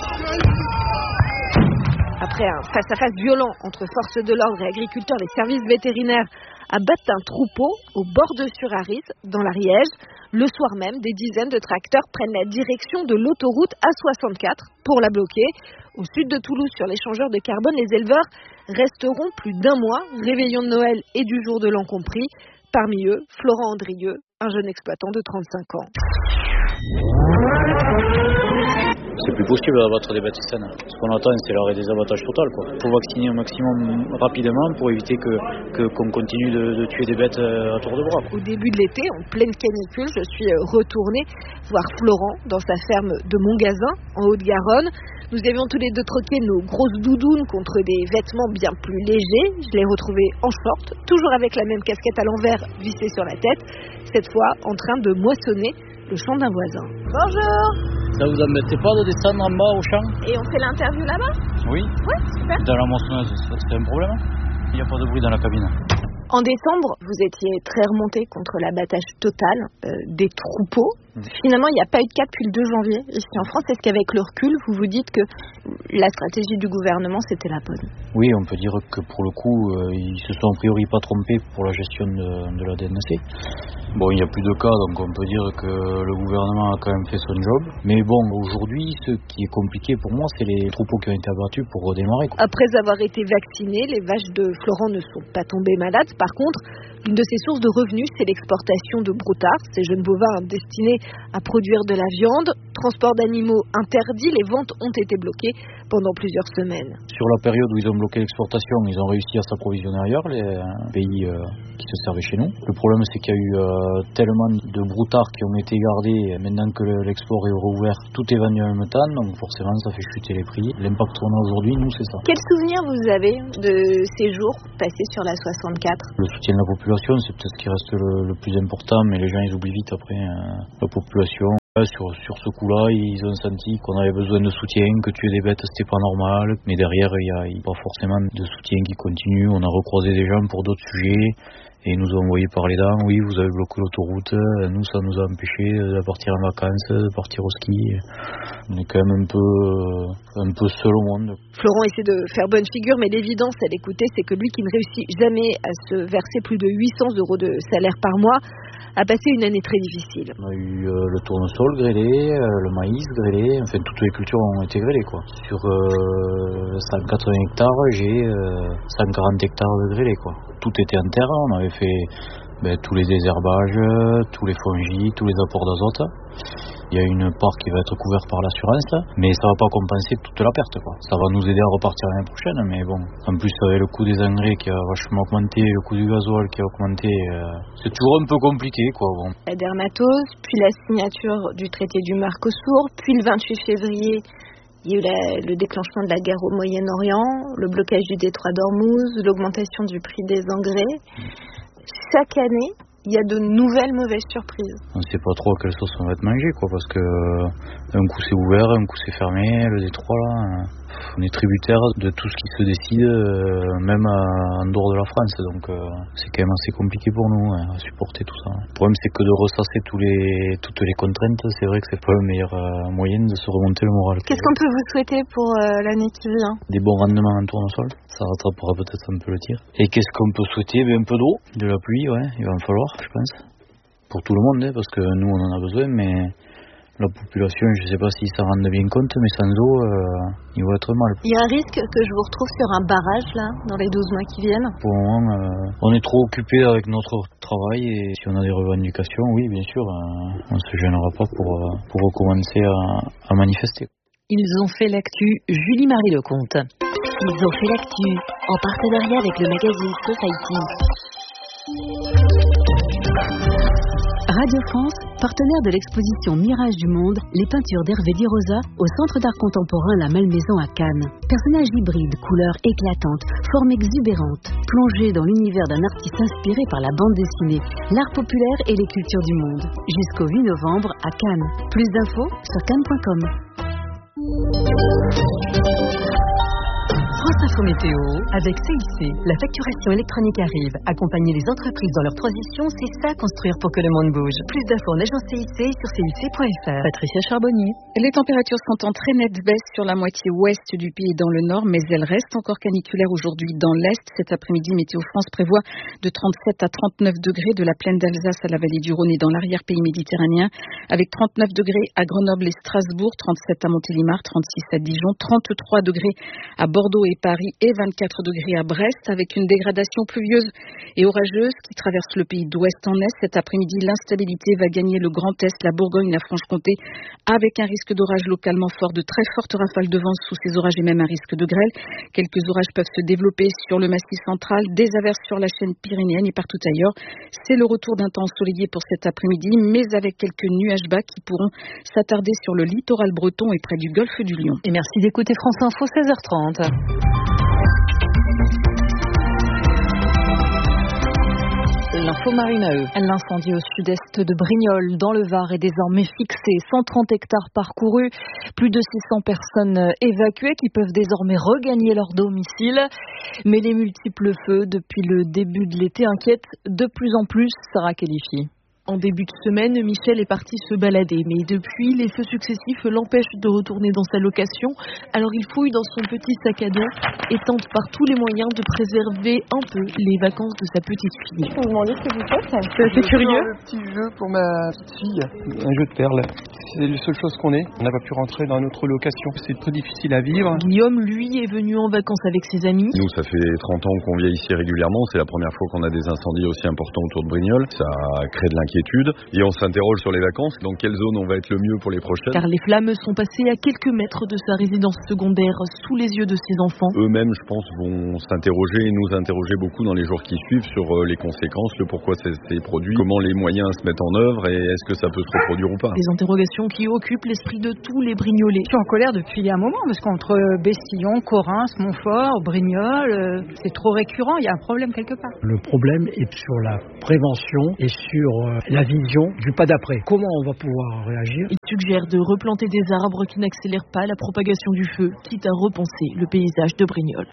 Après un face-à-face violent entre forces de l'ordre et agriculteurs, les services vétérinaires abattent un troupeau au bord de Suraris, dans l'Ariège. Le soir même, des dizaines de tracteurs prennent la direction de l'autoroute A soixante-quatre pour la bloquer. Au sud de Toulouse, sur l'échangeur de carbone, les éleveurs resteront plus d'un mois, réveillon de Noël et du jour de l'an compris. Parmi eux, Florent Andrieux, un jeune exploitant de trente-cinq ans. C'est plus possible d'abattre des bêtes saines. Ce qu'on attend, c'est l'arrêt des abattages total, quoi. Il faut vacciner un maximum rapidement pour éviter que, que, qu'on continue de, de tuer des bêtes à tour de bras. Au début de l'été, en pleine canicule, je suis retournée voir Florent dans sa ferme de Montgazin, en Haute-Garonne. Nous avions tous les deux troqué nos grosses doudounes contre des vêtements bien plus légers. Je l'ai retrouvé en short, toujours avec la même casquette à l'envers vissée sur la tête, cette fois en train de moissonner le champ d'un voisin. Bonjour. Ça vous embêtait pas de descendre en bas au champ? Et on fait l'interview là-bas? Oui. Ouais, super. Dans la moissonneuse, c'est un problème? Il n'y a pas de bruit dans la cabine. En décembre, vous étiez très remonté contre l'abattage total euh, des troupeaux. Mmh. Finalement, il n'y a pas eu de cas depuis le deux janvier ici en France. Est-ce qu'avec le recul, vous vous dites que la stratégie du gouvernement, c'était la bonne? Oui, on peut dire que pour le coup, euh, ils se sont a priori pas trompés pour la gestion de, de la D N C. Bon, il n'y a plus de cas, donc on peut dire que le gouvernement a quand même fait son job. Mais bon, aujourd'hui, ce qui est compliqué pour moi, c'est les troupeaux qui ont été abattus pour redémarrer. Après avoir été vaccinés, les vaches de Florent ne sont pas tombées malades. Par contre, l'une de ses sources de revenus, c'est l'exportation de broutards, ces jeunes bovins destinés à produire de la viande. Transport d'animaux interdit, les ventes ont été bloquées pendant plusieurs semaines. Sur la période où ils ont bloqué l'exportation, ils ont réussi à s'approvisionner ailleurs, les pays euh, qui se servaient chez nous. Le problème, c'est qu'il y a eu euh, tellement de broutards qui ont été gardés. Maintenant que l'export est rouvert, tout est vendu en même temps, donc forcément, ça fait chuter les prix. L'impact qu'on a aujourd'hui, nous, c'est ça. Quel souvenir vous avez de ces jours passés sur la soixante-quatre? Le soutien de la population, c'est peut-être ce qui reste le, le plus important, mais les gens, ils oublient vite après euh, la population. Sur, sur ce coup-là, ils ont senti qu'on avait besoin de soutien, que tuer des bêtes, c'était pas normal. Mais derrière, il n'y a, a pas forcément de soutien qui continue. On a recroisé des gens pour d'autres sujets et ils nous ont envoyé par les dents. Oui, vous avez bloqué l'autoroute. Nous, ça nous a empêché de partir en vacances, de partir au ski. On est quand même un peu, un peu seul au monde. Florent essaie de faire bonne figure, mais l'évidence à l'écouter, c'est que lui qui ne réussit jamais à se verser plus de huit cents euros de salaire par mois, a passé une année très difficile. On a eu euh, le tournesol grêlé, euh, le maïs grêlé, enfin toutes les cultures ont été grêlées quoi. Sur euh, cent quatre-vingts hectares, j'ai euh, cent quarante hectares de grêlé quoi. Tout était en terre, on avait fait ben, tous les désherbages, tous les fongis, tous les apports d'azote. Il y a une part qui va être couverte par l'assurance, mais ça va pas compenser toute la perte quoi. Ça va nous aider à repartir l'année prochaine, mais bon. En plus avec le coût des engrais qui a vachement augmenté, le coût du gasoil qui a augmenté, euh, c'est toujours un peu compliqué quoi. Bon. La dermatose, puis la signature du traité du Mercosur, puis le vingt-huit février, il y a eu la, le déclenchement de la guerre au Moyen-Orient, le blocage du détroit d'Ormuz, l'augmentation du prix des engrais. Chaque année, il y a de nouvelles mauvaises surprises. On ne sait pas trop à quelle sauce on va être mangé, quoi, parce que euh, un coup c'est ouvert, un coup c'est fermé, le détroit là, euh, on est tributaire de tout ce qui se décide, euh, même à, en dehors de la France, donc euh, c'est quand même assez compliqué pour nous hein, à supporter tout ça. Le problème c'est que de ressasser tous les, toutes les contraintes, c'est vrai que c'est pas le meilleur euh, moyen de se remonter le moral. Qu'est-ce qu'on peut vous souhaiter pour euh, l'année qui vient? Des bons rendements en tournesol, ça rattrapera peut-être un peu le tir. Et qu'est-ce qu'on peut souhaiter? Ben, un peu d'eau, de la pluie, ouais, il va en falloir. Je pense, pour tout le monde, hein, parce que nous on en a besoin, mais la population, je ne sais pas s'ils s'en rendent bien compte, mais sans eau, euh, il va être mal. Il y a un risque que je vous retrouve sur un barrage là, dans les douze mois qui viennent? Pour le moment, euh, on est trop occupé avec notre travail et si on a des revendications, oui, bien sûr, euh, on ne se gênera pas pour, euh, pour recommencer à, à manifester. Ils ont fait l'actu, Julie-Marie Lecomte. Ils ont fait l'actu, en partenariat avec le magazine Society. Radio France, partenaire de l'exposition Mirage du Monde, les peintures d'Hervé Di Rosa au Centre d'art contemporain La Malmaison à Cannes. Personnages hybrides, couleurs éclatantes, formes exubérantes, plongés dans l'univers d'un artiste inspiré par la bande dessinée, l'art populaire et les cultures du monde. Jusqu'au huit novembre à Cannes. Plus d'infos sur cannes point com. France Info Météo, avec C I C, la facturation électronique arrive. Accompagner les entreprises dans leur transition, c'est ça construire pour que le monde bouge. Plus d'infos en agence C I C sur C I C point F R. Patricia Charbonnier. Les températures sont en très nette baisse sur la moitié ouest du pays et dans le nord, mais elles restent encore caniculaires aujourd'hui dans l'est. Cet après-midi, Météo France prévoit de trente-sept à trente-neuf degrés de la plaine d'Alsace à la vallée du Rhône et dans l'arrière-pays méditerranéen, avec trente-neuf degrés à Grenoble et Strasbourg, trente-sept à Montélimar, trente-six à Dijon, trente-trois degrés à Bordeaux et Paris et vingt-quatre degrés à Brest, avec une dégradation pluvieuse et orageuse qui traverse le pays d'ouest en est. Cet après-midi, l'instabilité va gagner le Grand Est, la Bourgogne, la Franche-Comté, avec un risque d'orage localement fort, de très fortes rafales de vent sous ces orages et même un risque de grêle. Quelques orages peuvent se développer sur le massif central, des averses sur la chaîne pyrénéenne et partout ailleurs. C'est le retour d'un temps ensoleillé pour cet après-midi, mais avec quelques nuages bas qui pourront s'attarder sur le littoral breton et près du golfe du Lion. Et merci d'écouter France Info, seize heures trente. L'info Marine à eux. L'incendie au sud-est de Brignoles, dans le Var, est désormais fixé. cent trente hectares parcourus, plus de six cents personnes évacuées qui peuvent désormais regagner leur domicile. Mais les multiples feux depuis le début de l'été inquiètent de plus en plus. Sarah Khalifi. En début de semaine, Michel est parti se balader, mais depuis, les feux successifs l'empêchent de retourner dans sa location. Alors il fouille dans son petit sac à dos et tente par tous les moyens de préserver un peu les vacances de sa petite fille. Je vous demandais ce que vous faites. C'est assez curieux. Un petit jeu pour ma petite fille, un jeu de perles. C'est la seule chose qu'on ait. On n'a pas pu rentrer dans notre location. C'est très difficile à vivre. Guillaume, lui, est venu en vacances avec ses amis. Nous, ça fait trente ans qu'on vient ici régulièrement. C'est la première fois qu'on a des incendies aussi importants autour de Brignoles. Ça crée de l'inquiétude. Et on s'interroge sur les vacances, dans quelle zone on va être le mieux pour les prochaines. Car les flammes sont passées à quelques mètres de sa résidence secondaire, sous les yeux de ses enfants. Eux-mêmes, je pense, vont s'interroger et nous interroger beaucoup dans les jours qui suivent sur les conséquences, le pourquoi c'est, c'est produit, comment les moyens se mettent en œuvre et est-ce que ça peut se reproduire ou pas. Des interrogations qui occupent l'esprit de tous les Brignolais. Je suis en colère depuis un moment, parce qu'entre Bestillon, Correns, Montfort, Brignoles, c'est trop récurrent, il y a un problème quelque part. Le problème est sur la prévention et sur la vision du pas d'après. Comment on va pouvoir réagir ? Il suggère de replanter des arbres qui n'accélèrent pas la propagation du feu, quitte à repenser le paysage de Brignoles.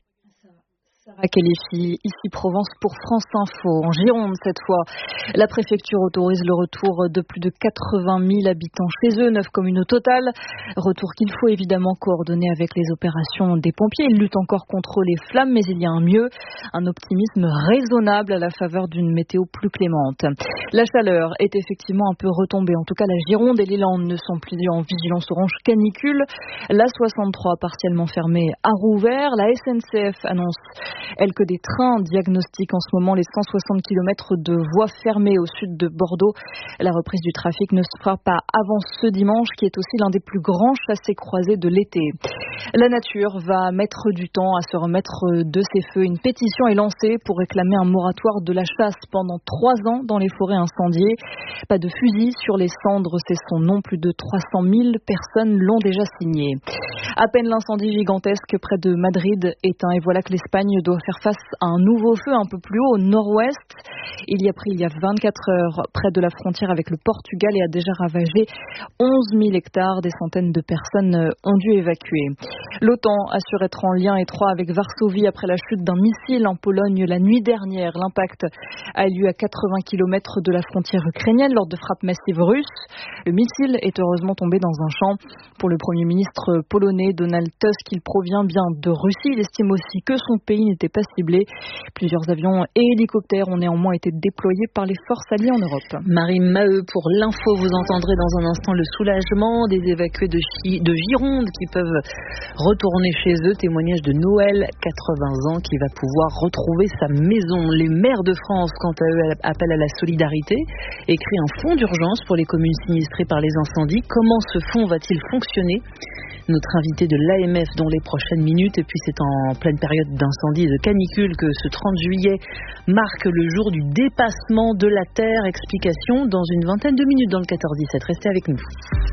Sarah Khalifi, ici Provence pour France Info. En Gironde, cette fois, la préfecture autorise le retour de plus de quatre-vingt mille habitants chez eux, neuf communes au total. Retour qu'il faut évidemment coordonner avec les opérations des pompiers. Ils luttent encore contre les flammes, mais il y a un mieux, un optimisme raisonnable à la faveur d'une météo plus clémente. La chaleur est effectivement un peu retombée. En tout cas, la Gironde et les Landes ne sont plus en vigilance orange canicule. La soixante-trois partiellement fermée a rouvert. La S N C F annonce elle que des trains diagnostiquent en ce moment les cent soixante kilomètres de voies fermées au sud de Bordeaux. La reprise du trafic ne se fera pas avant ce dimanche, qui est aussi l'un des plus grands chassés-croisés de l'été. La nature va mettre du temps à se remettre de ses feux. Une pétition est lancée pour réclamer un moratoire de la chasse pendant trois ans dans les forêts incendiées. Pas de fusil sur les cendres, c'est son nom. Plus de trois cent mille personnes l'ont déjà signé. À peine l'incendie gigantesque près de Madrid éteint, et voilà que l'Espagne doit faire face à un nouveau feu un peu plus haut au nord-ouest. Il y a pris il y a vingt-quatre heures près de la frontière avec le Portugal et a déjà ravagé onze mille hectares. Des centaines de personnes ont dû évacuer. L'OTAN assure être en lien étroit avec Varsovie après la chute d'un missile en Pologne la nuit dernière. L'impact a eu lieu à quatre-vingts kilomètres de la frontière ukrainienne lors de frappes massives russes. Le missile est heureusement tombé dans un champ. Pour le Premier ministre polonais Donald Tusk, il provient bien de Russie. Il estime aussi que son pays n'était pas ciblé. Plusieurs avions et hélicoptères ont néanmoins été déployés par les forces alliées en Europe. Marie Maheu pour l'info. Vous entendrez dans un instant le soulagement des évacués de, Chi, de Gironde qui peuvent retourner chez eux. Témoignage de Noël, quatre-vingts ans, qui va pouvoir retrouver sa maison. Les maires de France, quant à eux, appellent à la solidarité et créent un fonds d'urgence pour les communes sinistrées par les incendies. Comment ce fonds va-t-il fonctionner ? Notre invité de l'A M F dans les prochaines minutes. Et puis c'est en pleine période d'incendie et de canicule que ce trente juillet marque le jour du dépassement de la Terre. Explication dans une vingtaine de minutes dans le quatorze dix-sept. Restez avec nous.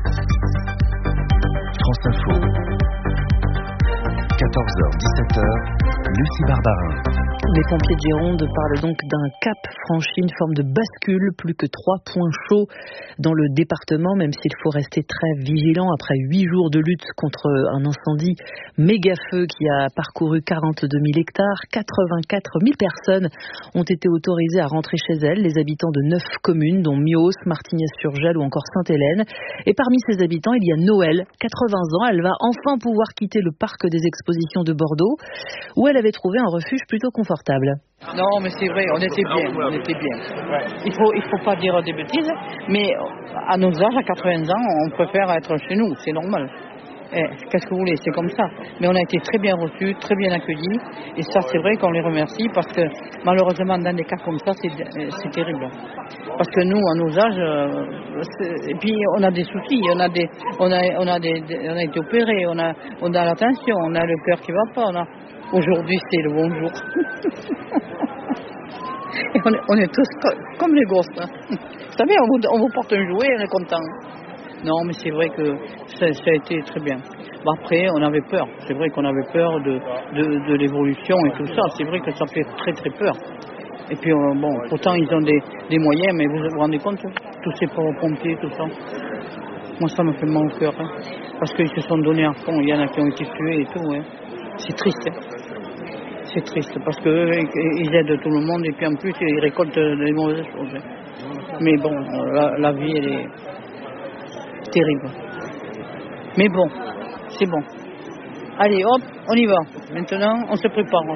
France Info. quatorze heures dix-sept heures. Lucie Barbarin. Les pompiers de Gironde parlent donc d'un cap franchi, une forme de bascule, plus que trois points chauds dans le département, même s'il faut rester très vigilant après huit jours de lutte contre un incendie méga feu qui a parcouru quarante-deux mille hectares. quatre-vingt-quatre mille personnes ont été autorisées à rentrer chez elles, les habitants de neuf communes, dont Mios, Martignes-sur-Gel ou encore Sainte-Hélène. Et parmi ces habitants, il y a Noël, quatre-vingts ans. Elle va enfin pouvoir quitter le parc des expositions de Bordeaux, où elle avait trouvé un refuge plutôt confortable. Non, mais c'est vrai, on était bien, on était bien. Ouais. Il faut, il faut pas dire des bêtises, mais à nos âges, à quatre-vingts ans, on préfère être chez nous, c'est normal. Eh, qu'est-ce que vous voulez, c'est comme ça. Mais on a été très bien reçus, très bien accueillis, et ça, c'est vrai qu'on les remercie parce que malheureusement, dans des cas comme ça, c'est, c'est terrible. Parce que nous, à nos âges, euh, et puis on a des soucis, on a des, on a, on a des, on a été opérés, on a, on a la tension, on a le cœur qui va pas, on a. Aujourd'hui, c'est le bonjour. Et on, est, on est tous comme les gosses. Hein. Vous savez, on vous, on vous porte un jouet et on est content. Non, mais c'est vrai que ça, ça a été très bien. Bon, après, on avait peur. C'est vrai qu'on avait peur de, de, de l'évolution et tout ça. C'est vrai que ça fait très très peur. Et puis, euh, bon, pourtant, ils ont des, des moyens, mais vous vous rendez compte, tous ces pauvres pompiers, tout ça. Moi, ça me fait mal au cœur, hein, parce qu'ils se sont donnés à fond. Il y en a qui ont été tués et tout. Hein. C'est triste. Hein. C'est triste, parce qu'ils aident tout le monde, et puis en plus, ils récoltent des mauvaises choses. Hein. Mais bon, la, la vie, elle est terrible. Mais bon, c'est bon. Allez, hop, on y va. Maintenant, on se prépare.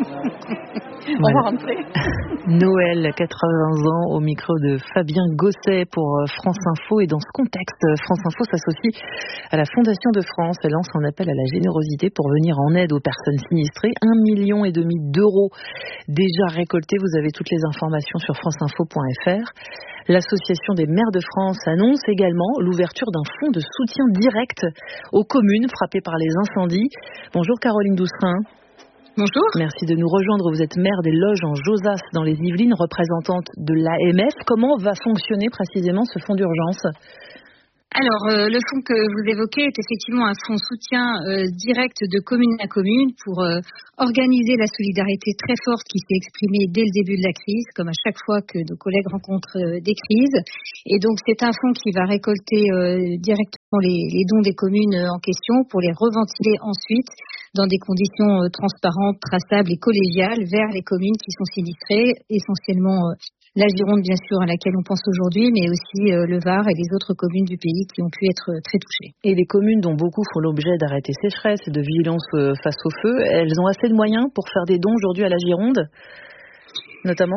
On voilà. va rentrer. Noël, quatre-vingts ans, au micro de Fabien Gosset pour France Info. Et dans ce contexte, France Info s'associe à la Fondation de France. Elle lance un appel à la générosité pour venir en aide aux personnes sinistrées. Un million et demi d'euros déjà récoltés. Vous avez toutes les informations sur franceinfo point f r. L'association des maires de France annonce également l'ouverture d'un fonds de soutien direct aux communes frappées par les incendies. Bonjour Caroline Doucerin. Bonjour. Merci de nous rejoindre. Vous êtes maire des Loges en Josas dans les Yvelines, représentante de l'A M F. Comment va fonctionner précisément ce fonds d'urgence ? Alors, euh, le fonds que vous évoquez est effectivement un fonds soutien euh, direct de commune à commune pour euh, organiser la solidarité très forte qui s'est exprimée dès le début de la crise, comme à chaque fois que nos collègues rencontrent euh, des crises. Et donc, c'est un fonds qui va récolter euh, directement les, les dons des communes en question pour les reventiler ensuite dans des conditions euh, transparentes, traçables et collégiales vers les communes qui sont sinistrées, essentiellement euh, la Gironde, bien sûr, à laquelle on pense aujourd'hui, mais aussi euh, le Var et les autres communes du pays qui ont pu être euh, très touchées. Et les communes dont beaucoup font l'objet d'arrêtés sécheresse et de vigilance euh, face au feu, elles ont assez de moyens pour faire des dons aujourd'hui à la Gironde, notamment ?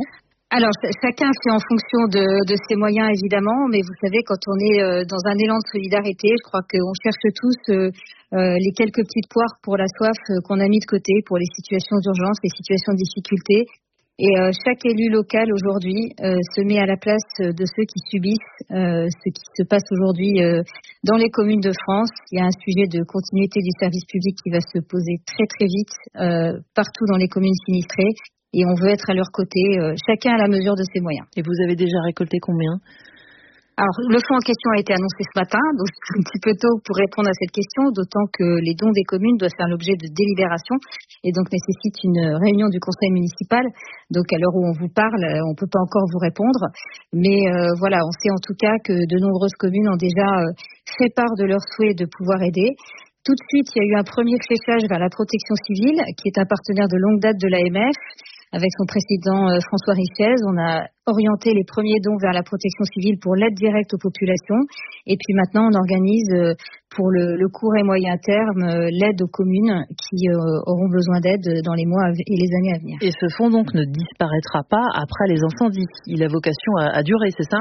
Alors, chacun fait en fonction de, de ses moyens, évidemment, mais vous savez, quand on est euh, dans un élan de solidarité, je crois qu'on cherche tous euh, euh, les quelques petites poires pour la soif euh, qu'on a mis de côté pour les situations d'urgence, les situations de difficulté. Et euh, chaque élu local aujourd'hui euh, se met à la place de ceux qui subissent euh, ce qui se passe aujourd'hui euh, dans les communes de France. Il y a un sujet de continuité du service public qui va se poser très très vite euh, partout dans les communes sinistrées. Et on veut être à leur côté, euh, chacun à la mesure de ses moyens. Et vous avez déjà récolté combien ? Alors, le fonds en question a été annoncé ce matin, donc c'est un petit peu tôt pour répondre à cette question, d'autant que les dons des communes doivent faire l'objet de délibération et donc nécessitent une réunion du conseil municipal. Donc, à l'heure où on vous parle, on ne peut pas encore vous répondre. Mais euh, voilà, on sait en tout cas que de nombreuses communes ont déjà euh, fait part de leur souhait de pouvoir aider. Tout de suite, il y a eu un premier fléchage vers la protection civile, qui est un partenaire de longue date de l'A M F. Avec son président euh, François Richez, on a orienté les premiers dons vers la protection civile pour l'aide directe aux populations. Et puis maintenant, on organise euh, pour le, le court et moyen terme euh, l'aide aux communes qui euh, auront besoin d'aide dans les mois et les années à venir. Et ce fonds donc ne disparaîtra pas après les incendies. Il a vocation à, à durer, c'est ça ?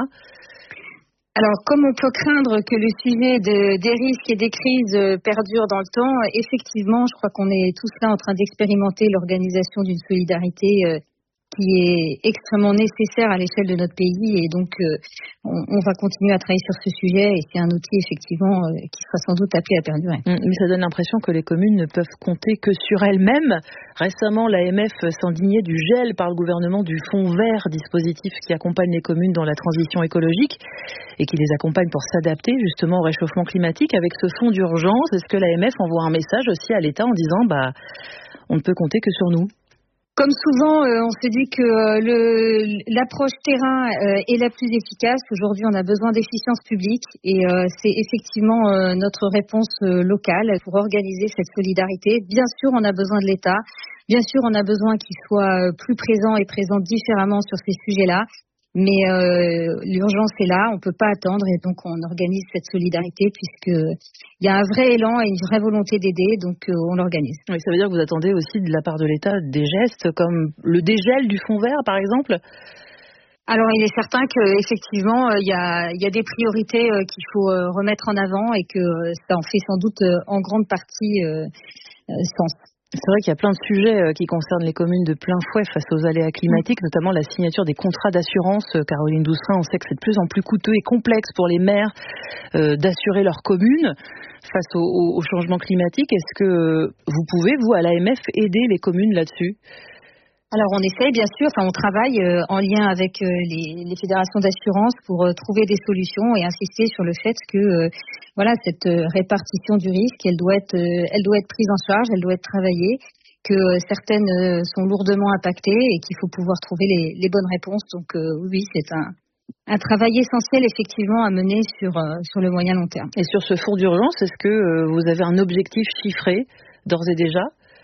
Alors, comme on peut craindre que le sujet de, des risques et des crises perdure dans le temps, effectivement, je crois qu'on est tous là en train d'expérimenter l'organisation d'une solidarité qui est extrêmement nécessaire à l'échelle de notre pays. Et donc, on, on va continuer à travailler sur ce sujet et c'est un outil, effectivement, qui sera sans doute appelé à perdurer. Mais ça donne l'impression que les communes ne peuvent compter que sur elles-mêmes. Récemment, l'A M F s'indignait du gel par le gouvernement du Fonds vert, dispositif qui accompagne les communes dans la transition écologique et qui les accompagne pour s'adapter justement au réchauffement climatique. Avec ce fonds d'urgence, est-ce que l'A M F envoie un message aussi à l'État en disant bah, on ne peut compter que sur nous ? Comme souvent, euh, on se dit que euh, le, l'approche terrain euh, est la plus efficace. Aujourd'hui, on a besoin d'efficience publique et euh, c'est effectivement euh, notre réponse euh, locale pour organiser cette solidarité. Bien sûr, on a besoin de l'État. Bien sûr, on a besoin qu'il soit plus présent et présent différemment sur ces sujets-là. Mais euh, l'urgence est là, on ne peut pas attendre et donc on organise cette solidarité puisqu'il y a un vrai élan et une vraie volonté d'aider, donc euh, on l'organise. Oui, ça veut dire que vous attendez aussi de la part de l'État des gestes comme le dégel du fonds vert par exemple ? Alors il est certain qu'effectivement il y a, y a des priorités euh, qu'il faut euh, remettre en avant et que euh, ça en fait sans doute euh, en grande partie euh, euh, sens. C'est vrai qu'il y a plein de sujets qui concernent les communes de plein fouet face aux aléas climatiques, notamment la signature des contrats d'assurance. Caroline Doucerin, on sait que c'est de plus en plus coûteux et complexe pour les maires euh, d'assurer leur commune face au, au, au changement climatique. Est-ce que vous pouvez, vous, à l'A M F, aider les communes là-dessus ? Alors on essaye bien sûr, enfin on travaille euh, en lien avec euh, les, les fédérations d'assurance pour euh, trouver des solutions et insister sur le fait que euh, voilà cette euh, répartition du risque, elle doit être, euh, elle doit être prise en charge, elle doit être travaillée, que certaines sont lourdement impactées et qu'il faut pouvoir trouver les, les bonnes réponses. Donc euh, oui, c'est un, un travail essentiel effectivement à mener sur, euh, sur le moyen long terme. Et sur ce fonds d'urgence, est-ce que euh, vous avez un objectif chiffré d'ores et déjà ?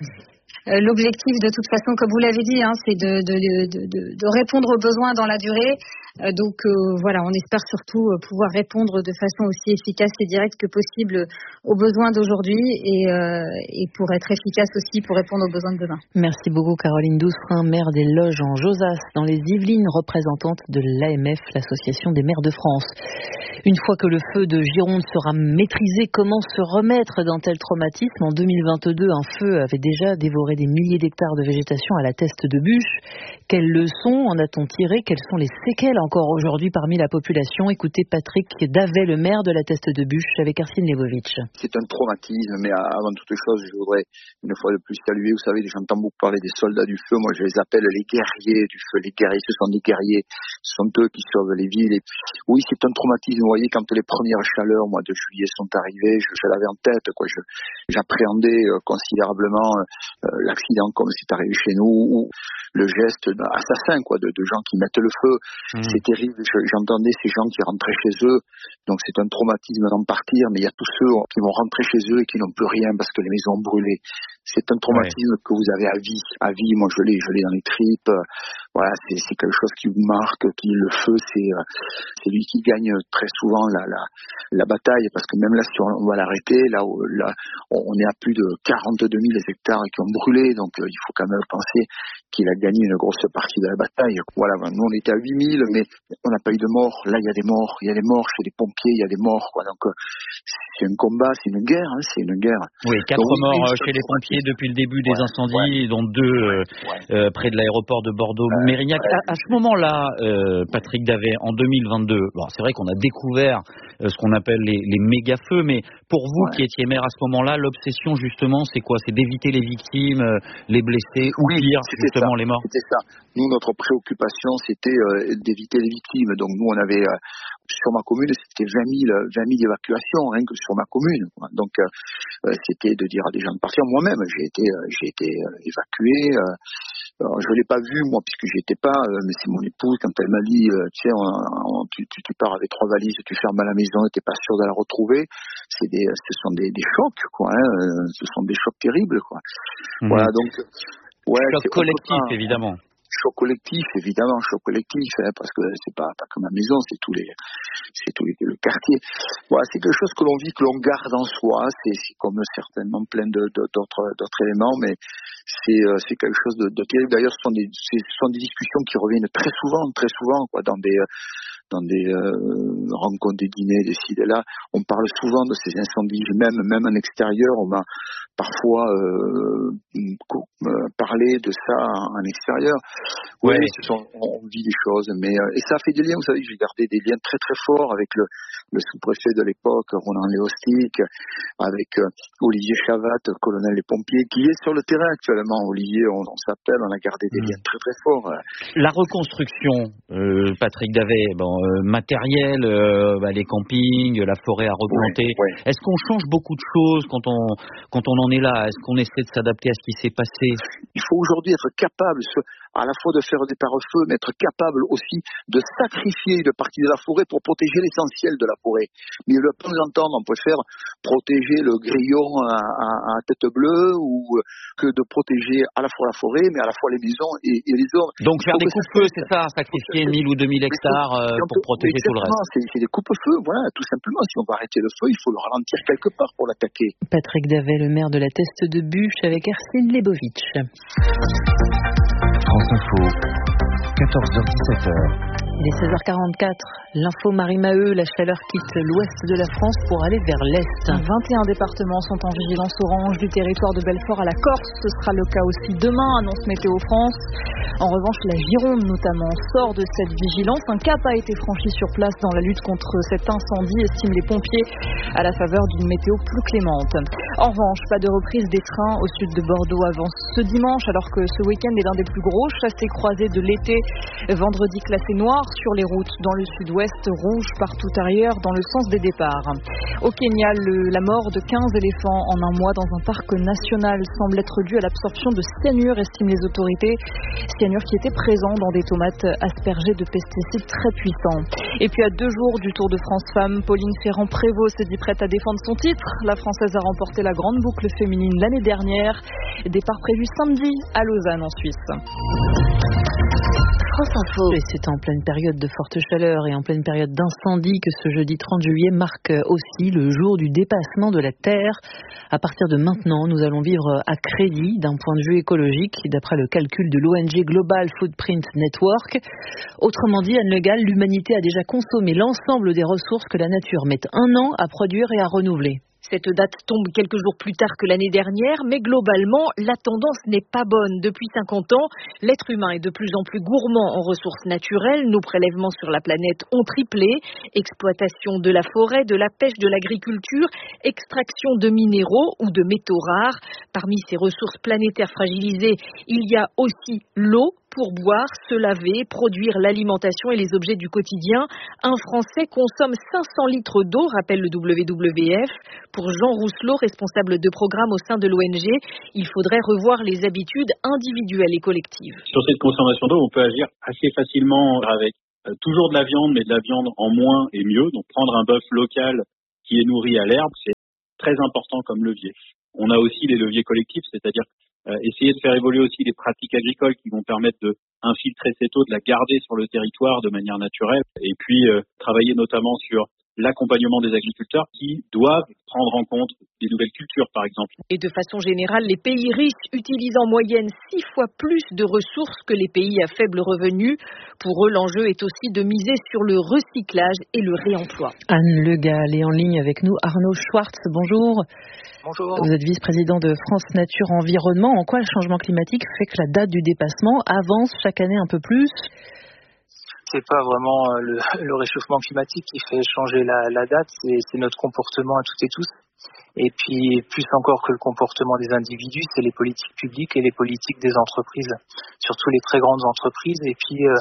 Euh, L'objectif, de toute façon, comme vous l'avez dit, hein, c'est de, de, de, de, de répondre aux besoins dans la durée. Euh, donc euh, voilà, on espère surtout euh, pouvoir répondre de façon aussi efficace et directe que possible aux besoins d'aujourd'hui et, euh, et pour être efficace aussi pour répondre aux besoins de demain. Merci beaucoup Caroline Doucerin, maire des Loges en Josas dans les Yvelines, représentante de l'A M F, l'Association des maires de France. Une fois que le feu de Gironde sera maîtrisé, comment se remettre d'un tel traumatisme ? En deux mille vingt-deux, un feu avait déjà dévoré des milliers d'hectares de végétation à la Teste de Buch. Quelles leçons en a-t-on tiré ? Quelles sont les séquelles encore aujourd'hui parmi la population ? Écoutez Patrick Davet, le maire de la Teste de Buch, avec Arsène Lebovitch. C'est un traumatisme, mais avant toute chose, je voudrais une fois de plus saluer. Vous savez, j'entends beaucoup parler des soldats du feu. Moi, je les appelle les guerriers du feu. Les guerriers, ce sont des guerriers. Ce sont eux qui sauvent les villes. Et oui, c'est un traumatisme. Vous voyez, quand les premières chaleurs, mois de juillet, sont arrivées, je, je l'avais en tête, quoi. Je, j'appréhendais euh, considérablement euh, l'accident comme c'est arrivé chez nous, ou le geste assassin, quoi, de, de gens qui mettent le feu. Mmh. C'est terrible. Je, j'entendais ces gens qui rentraient chez eux. Donc c'est un traumatisme d'en partir, mais il y a tous ceux qui vont rentrer chez eux et qui n'ont plus rien parce que les maisons ont brûlé. C'est un traumatisme ouais. que vous avez à vie, à vie. Moi, je l'ai, je l'ai dans les tripes. Voilà, c'est, c'est quelque chose qui vous marque. Qui le feu, c'est, c'est lui qui gagne très souvent la, la, la bataille, parce que même là, si on va l'arrêter, là, là, on est à plus de quarante-deux mille hectares qui ont brûlé. Donc, il faut quand même penser qu'il a gagné une grosse partie de la bataille. Voilà, nous, on était à huit mille, mais on n'a pas eu de morts. Là, il y a des morts. Il y a des morts chez les pompiers. Il y a des morts, quoi. Donc, c'est un combat, c'est une guerre, hein, c'est une guerre. Oui, quatre Donc, morts oui, chez les pompiers depuis le début des ouais, incendies, ouais. dont deux euh, ouais. euh, près de l'aéroport de Bordeaux-Mérignac. Ouais, ouais. à, à ce moment-là, euh, Patrick Davet, en deux mille vingt-deux, bon, c'est vrai qu'on a découvert euh, ce qu'on appelle les, les méga-feux, mais pour vous ouais. qui étiez maire à ce moment-là, l'obsession justement, c'est quoi ? C'est d'éviter les victimes, euh, les blessés, ou oui, pire, justement ça, les morts ? C'était ça. Nous, notre préoccupation, c'était euh, d'éviter les victimes. Donc nous, on avait... Euh, sur ma commune, c'était vingt mille évacuations, rien que sur ma commune. Donc, euh, c'était de dire à des gens de partir. Moi-même, j'ai été, euh, j'ai été euh, évacué. Euh, alors, je l'ai pas vu, moi, puisque j'y étais pas, euh, mais c'est mon épouse, quand elle m'a dit, euh, tu sais, tu, tu, tu pars avec trois valises, tu fermes à la maison, t'es pas sûr de la retrouver. C'est des, ce sont des, des chocs, quoi. Hein, ce sont des chocs terribles, quoi. Mmh. Voilà, donc... Ouais, choc collectif, pas, évidemment. Choc collectif, évidemment, choc collectif, hein, parce que c'est pas, pas comme ma maison, c'est tous les, c'est tous les, le quartier. Voilà, c'est quelque chose que l'on vit, que l'on garde en soi. C'est, c'est comme certainement plein de, de, d'autres, d'autres éléments, mais c'est, c'est quelque chose de, de terrible. D'ailleurs, ce sont des, ce sont des discussions qui reviennent très souvent, très souvent, quoi, dans des, dans des euh, rencontres, des dîners, des ci, des là. On parle souvent de ces incendies, même, même en extérieur, on m'a parfois euh, parlé de ça en extérieur. Oui, ouais. ce sont, on vit des choses, mais euh, et ça fait des liens. Vous savez, j'ai gardé des liens très très forts avec le, le sous-préfet de l'époque, Roland Léostic, avec euh, Olivier Chavat, colonel des pompiers, qui est sur le terrain actuellement. Olivier, on, on s'appelle, on a gardé des mmh. liens très très forts. La reconstruction, euh, Patrick Davet, bon, euh, matériel, euh, bah, les campings, la forêt à replanter. Ouais, ouais. Est-ce qu'on change beaucoup de choses quand on quand on en est là ? Est-ce qu'on essaie de s'adapter à ce qui s'est passé ? Il faut aujourd'hui être capable, à la fois de faire des pare-feux, mais être capable aussi de sacrifier une partie de la forêt pour protéger l'essentiel de la forêt. Mais de temps en temps, on préfère protéger le grillon à, à, à tête bleue, ou que de protéger à la fois la forêt, mais à la fois les maisons et, et les hommes. Donc faire des coupe-feux, c'est ça, sacrifier mille ou deux mille hectares euh, pour protéger tout le reste. C'est, c'est des coupe-feux, voilà, tout simplement. Si on va arrêter le feu, il faut le ralentir quelque part pour l'attaquer. Patrick Davet, le maire de la Teste de Buch, avec Arsène Lebovitch. France Info, quatorze heures dix-sept heures. Il est seize heures quarante-quatre. L'info Marie-Maheu, la chaleur quitte l'ouest de la France pour aller vers l'est. vingt et un départements sont en vigilance orange, du territoire de Belfort à la Corse. Ce sera le cas aussi demain, annonce Météo France. En revanche, la Gironde notamment sort de cette vigilance. Un cap a été franchi sur place dans la lutte contre cet incendie, estiment les pompiers, à la faveur d'une météo plus clémente. En revanche, pas de reprise des trains au sud de Bordeaux avant ce dimanche, alors que ce week-end est l'un des plus gros chassés-croisés de l'été. Vendredi classé noir sur les routes dans le sud-ouest, rouge partout ailleurs dans le sens des départs. Au Kenya, le, la mort de quinze éléphants en un mois dans un parc national semble être due à l'absorption de cyanure, estiment les autorités. Cyanure qui était présent dans des tomates aspergées de pesticides très puissants. Et puis à deux jours du Tour de France Femmes, Pauline Ferrand-Prévot s'est dit prête à défendre son titre. La Française a remporté la grande boucle féminine l'année dernière. Départ prévu samedi à Lausanne en Suisse. France Info. Et c'est en pleine période de forte chaleur et en pleine période d'incendie que ce jeudi trente juillet marque aussi le jour du dépassement de la Terre. À partir de maintenant, nous allons vivre à crédit d'un point de vue écologique, d'après le calcul de l'O N G Global Footprint Network. Autrement dit, Anne Le Gall, l'humanité a déjà consommé l'ensemble des ressources que la nature met un an à produire et à renouveler. Cette date tombe quelques jours plus tard que l'année dernière, mais globalement, la tendance n'est pas bonne. Depuis cinquante ans, l'être humain est de plus en plus gourmand en ressources naturelles. Nos prélèvements sur la planète ont triplé. Exploitation de la forêt, de la pêche, de l'agriculture, extraction de minéraux ou de métaux rares. Parmi ces ressources planétaires fragilisées, il y a aussi l'eau. Pour boire, se laver, produire l'alimentation et les objets du quotidien. Un Français consomme cinq cents litres d'eau, rappelle le W W F. Pour Jean Rousselot, responsable de programme au sein de l'O N G, il faudrait revoir les habitudes individuelles et collectives. Sur cette consommation d'eau, on peut agir assez facilement avec euh, toujours de la viande, mais de la viande en moins et mieux. Donc prendre un bœuf local qui est nourri à l'herbe, c'est très important comme levier. On a aussi les leviers collectifs, c'est-à-dire Euh, essayer de faire évoluer aussi les pratiques agricoles qui vont permettre de infiltrer cette eau, de la garder sur le territoire de manière naturelle, et puis euh, travailler notamment sur l'accompagnement des agriculteurs qui doivent prendre en compte des nouvelles cultures, par exemple. Et de façon générale, les pays riches utilisent en moyenne six fois plus de ressources que les pays à faible revenu. Pour eux, l'enjeu est aussi de miser sur le recyclage et le réemploi. Anne Le Gall est en ligne avec nous. Arnaud Schwartz, bonjour. Bonjour. Vous êtes vice-président de France Nature Environnement. En quoi le changement climatique fait que la date du dépassement avance chaque année un peu plus ? C'est pas vraiment le, le réchauffement climatique qui fait changer la, la date, c'est, c'est notre comportement à toutes et tous. Et puis, plus encore que le comportement des individus, c'est les politiques publiques et les politiques des entreprises, surtout les très grandes entreprises, et puis euh,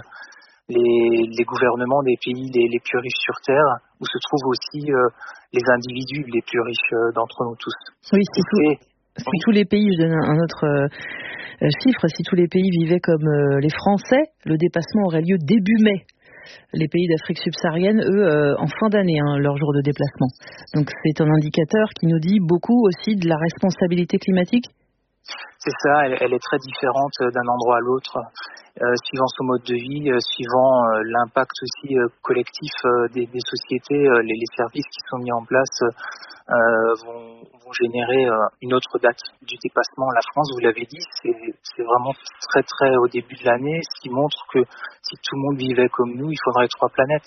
les, les gouvernements des pays les, les plus riches sur Terre, où se trouvent aussi euh, les individus les plus riches euh, d'entre nous tous. Oui, c'est tout. Si oui. tous les pays, je donne un autre euh, chiffre, si tous les pays vivaient comme euh, les Français, le dépassement aurait lieu début mai. Les pays d'Afrique subsaharienne, eux, euh, en fin d'année, hein, leur jour de déplacement. Donc c'est un indicateur qui nous dit beaucoup aussi de la responsabilité climatique. C'est ça, elle, elle est très différente d'un endroit à l'autre, euh, suivant son mode de vie, euh, suivant euh, l'impact aussi euh, collectif euh, des, des sociétés, euh, les, les services qui sont mis en place euh, vont, vont générer euh, une autre date du dépassement. La France, vous l'avez dit, c'est, c'est vraiment très très au début de l'année, ce qui montre que si tout le monde vivait comme nous, il faudrait trois planètes.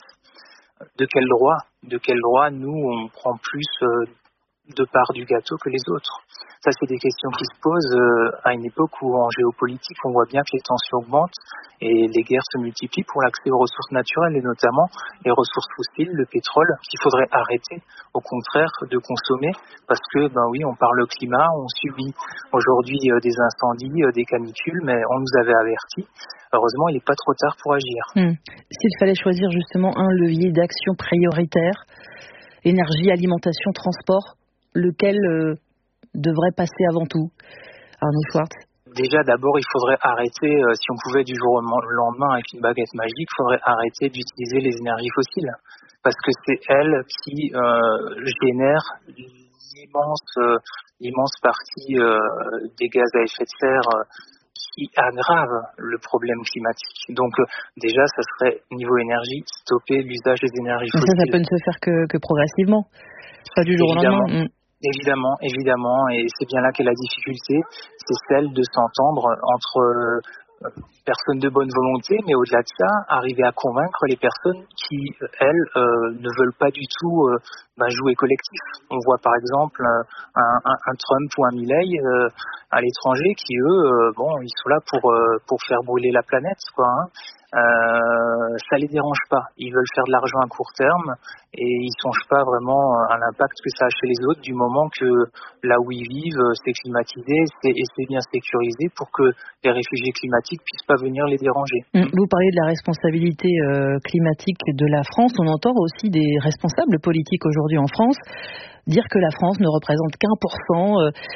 De quel droit, de quel droit nous on prend plus euh, de part du gâteau que les autres? Ça, c'est des questions qui se posent euh, à une époque où en géopolitique, on voit bien que les tensions augmentent et les guerres se multiplient pour l'accès aux ressources naturelles et notamment les ressources fossiles, le pétrole, qu'il faudrait arrêter, au contraire, de consommer parce que, ben oui, on parle climat, on subit aujourd'hui euh, des incendies, euh, des canicules, mais on nous avait avertis. Heureusement, il n'est pas trop tard pour agir. Hum. S'il fallait choisir justement un levier d'action prioritaire, énergie, alimentation, transport, lequel euh, devrait passer avant tout, Arnaud Schwartz? Déjà, d'abord, il faudrait arrêter, euh, si on pouvait du jour au lendemain avec une baguette magique, il faudrait arrêter d'utiliser les énergies fossiles. Parce que c'est elles qui euh, génèrent l'immense, euh, l'immense partie euh, des gaz à effet de serre euh, qui aggravent le problème climatique. Donc euh, déjà, ça serait, niveau énergie, stopper l'usage des énergies fossiles. Ça, ça peut ne se faire que, que progressivement, pas du jour au lendemain. Évidemment, évidemment, et c'est bien là qu'est la difficulté, c'est celle de s'entendre entre euh, personnes de bonne volonté, mais au-delà de ça, arriver à convaincre les personnes qui, elles, euh, ne veulent pas du tout euh, bah, jouer collectif. On voit par exemple un, un, un Trump ou un Milei euh, à l'étranger qui eux, euh, bon, ils sont là pour euh, pour faire brûler la planète, quoi. Hein. Euh, ça les dérange pas. Ils veulent faire de l'argent à court terme et ils songent pas vraiment à l'impact que ça a chez les autres du moment que là où ils vivent, c'est climatisé c'est, et c'est bien sécurisé pour que les réfugiés climatiques puissent pas venir les déranger. Vous parlez de la responsabilité euh, climatique de la France. On entend aussi des responsables politiques aujourd'hui en France dire que la France ne représente qu'un pour cent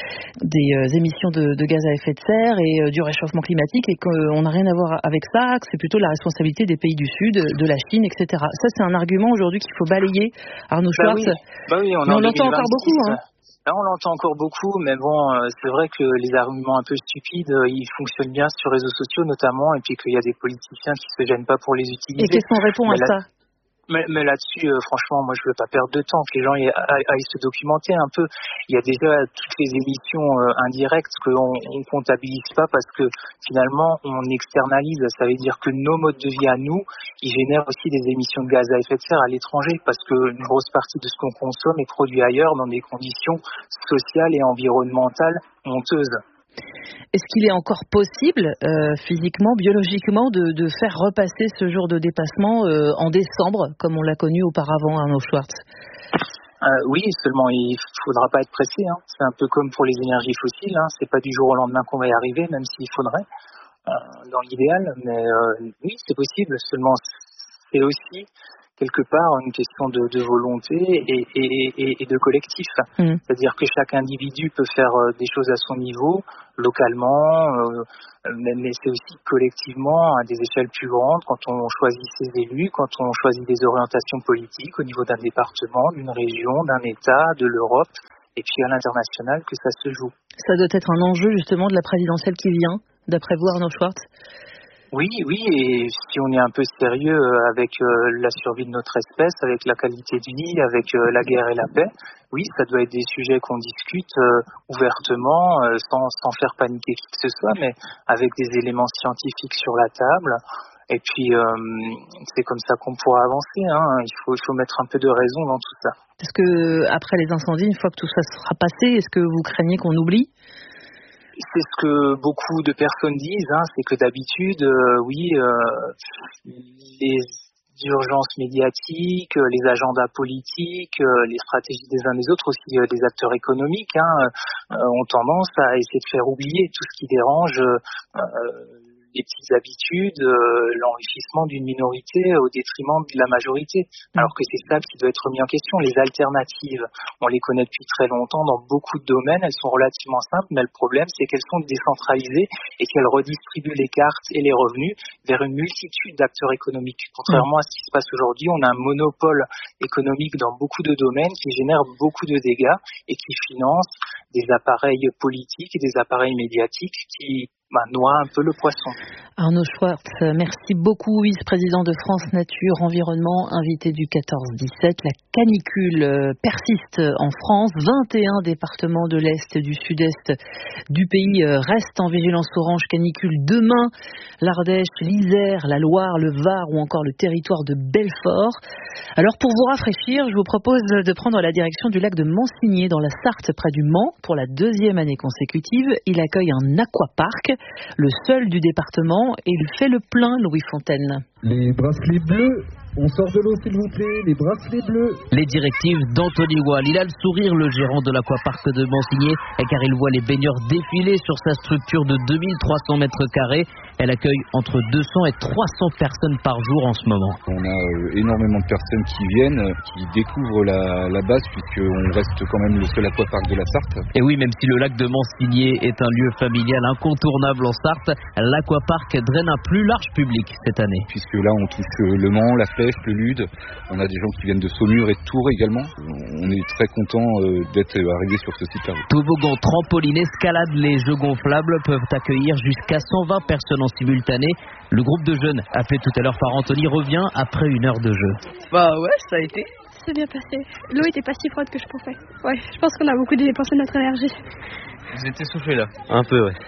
des émissions de, de gaz à effet de serre et du réchauffement climatique et qu'on n'a rien à voir avec ça, que c'est plutôt la responsabilité des pays du Sud, de la Chine, et cetera. Ça, c'est un argument aujourd'hui qu'il faut balayer. Arnaud Schwartz, bah oui. Bah oui, on, mais on l'entend encore beaucoup. Hein. Là, on l'entend encore beaucoup, mais bon, c'est vrai que les arguments un peu stupides, ils fonctionnent bien sur les réseaux sociaux notamment, et puis qu'il y a des politiciens qui se gênent pas pour les utiliser. Et qu'est-ce qu'on répond mais à là, ça? Mais, mais là-dessus, euh, franchement, moi, je veux pas perdre de temps, que les gens aillent, aillent se documenter un peu. Il y a déjà toutes les émissions euh, indirectes qu'on on comptabilise pas parce que finalement, on externalise. Ça veut dire que nos modes de vie à nous, ils génèrent aussi des émissions de gaz à effet de serre à l'étranger parce que une grosse partie de ce qu'on consomme est produit ailleurs dans des conditions sociales et environnementales honteuses. Est-ce qu'il est encore possible, euh, physiquement, biologiquement, de, de faire repasser ce jour de dépassement euh, en décembre, comme on l'a connu auparavant, Arnaud Schwartz? Euh, oui, seulement il faudra pas être pressé. Hein. C'est un peu comme pour les énergies fossiles. Hein. C'est pas du jour au lendemain qu'on va y arriver, même s'il faudrait, euh, dans l'idéal. Mais euh, oui, c'est possible. Seulement, c'est aussi quelque part une question de, de volonté et, et, et, et de collectif. Mmh. C'est-à-dire que chaque individu peut faire des choses à son niveau, localement, euh, mais, mais c'est aussi collectivement à des échelles plus grandes quand on choisit ses élus, quand on choisit des orientations politiques au niveau d'un département, d'une région, d'un État, de l'Europe, et puis à l'international que ça se joue. Ça doit être un enjeu justement de la présidentielle qui vient, d'après vous, Arnaud Schwartz? Oui, oui, et si on est un peu sérieux avec euh, la survie de notre espèce, avec la qualité de vie, avec euh, la guerre et la paix, oui, ça doit être des sujets qu'on discute euh, ouvertement, euh, sans, sans faire paniquer qui que ce soit, mais avec des éléments scientifiques sur la table. Et puis, euh, c'est comme ça qu'on pourra avancer. Hein. Il faut, il faut mettre un peu de raison dans tout ça. Est-ce que, après les incendies, une fois que tout ça sera passé, est-ce que vous craignez qu'on oublie ? C'est ce que beaucoup de personnes disent, hein, c'est que d'habitude, euh, oui, euh, les urgences médiatiques, les agendas politiques, euh, les stratégies des uns des autres, aussi euh, des acteurs économiques, hein, euh, ont tendance à essayer de faire oublier tout ce qui dérange euh, les petites habitudes, euh, l'enrichissement d'une minorité au détriment de la majorité. Alors que c'est ça qui doit être mis en question. Les alternatives, on les connaît depuis très longtemps dans beaucoup de domaines, elles sont relativement simples, mais le problème c'est qu'elles sont décentralisées et qu'elles redistribuent les cartes et les revenus vers une multitude d'acteurs économiques. Contrairement à ce qui se passe aujourd'hui, on a un monopole économique dans beaucoup de domaines qui génère beaucoup de dégâts et qui finance des appareils politiques et des appareils médiatiques qui bah, noie un peu le poisson. Arnaud Schwartz, merci beaucoup, vice-président de France Nature Environnement, invité du quatorze dix-sept. La canicule persiste en France. vingt et un départements de l'Est et du Sud-Est du pays restent en vigilance orange canicule demain. L'Ardèche, l'Isère, la Loire, le Var ou encore le territoire de Belfort. Alors pour vous rafraîchir, je vous propose de prendre la direction du lac de Mansigné dans la Sarthe près du Mans. Pour la deuxième année consécutive, il accueille un aquapark, le seul du département, et il fait le plein, Louis Fontaine. Les bracelets bleus, on sort de l'eau s'il vous plaît, les bracelets bleus. Les directives d'Anthony Wall. Il a le sourire, le gérant de l'aquapark de Mansigné, car il voit les baigneurs défiler sur sa structure de deux mille trois cents mètres carrés. Elle accueille entre deux cents et trois cents personnes par jour en ce moment. On a euh, énormément de personnes qui viennent, euh, qui découvrent la, la base, puisqu'on reste quand même le seul aquapark de la Sarthe. Et oui, même si le lac de Mansigné est un lieu familial incontournable en Sarthe, l'aquapark draine un plus large public cette année. Puisque là, on touche le Mans, la Flèche, le Lude. On a des gens qui viennent de Saumur et de Tours également. On est très content euh, d'être arrivé sur ce site-là. Toboggan, trampoline, escalade, les jeux gonflables peuvent accueillir jusqu'à cent vingt personnes en simultané. Le groupe de jeunes a fait tout à l'heure par Anthony revient après une heure de jeu. Bah ouais, ça a été. C'est bien passé. L'eau était pas si froide que je pensais. Ouais, je pense qu'on a beaucoup dépensé notre énergie. Vous êtes essoufflé là? Un peu, ouais.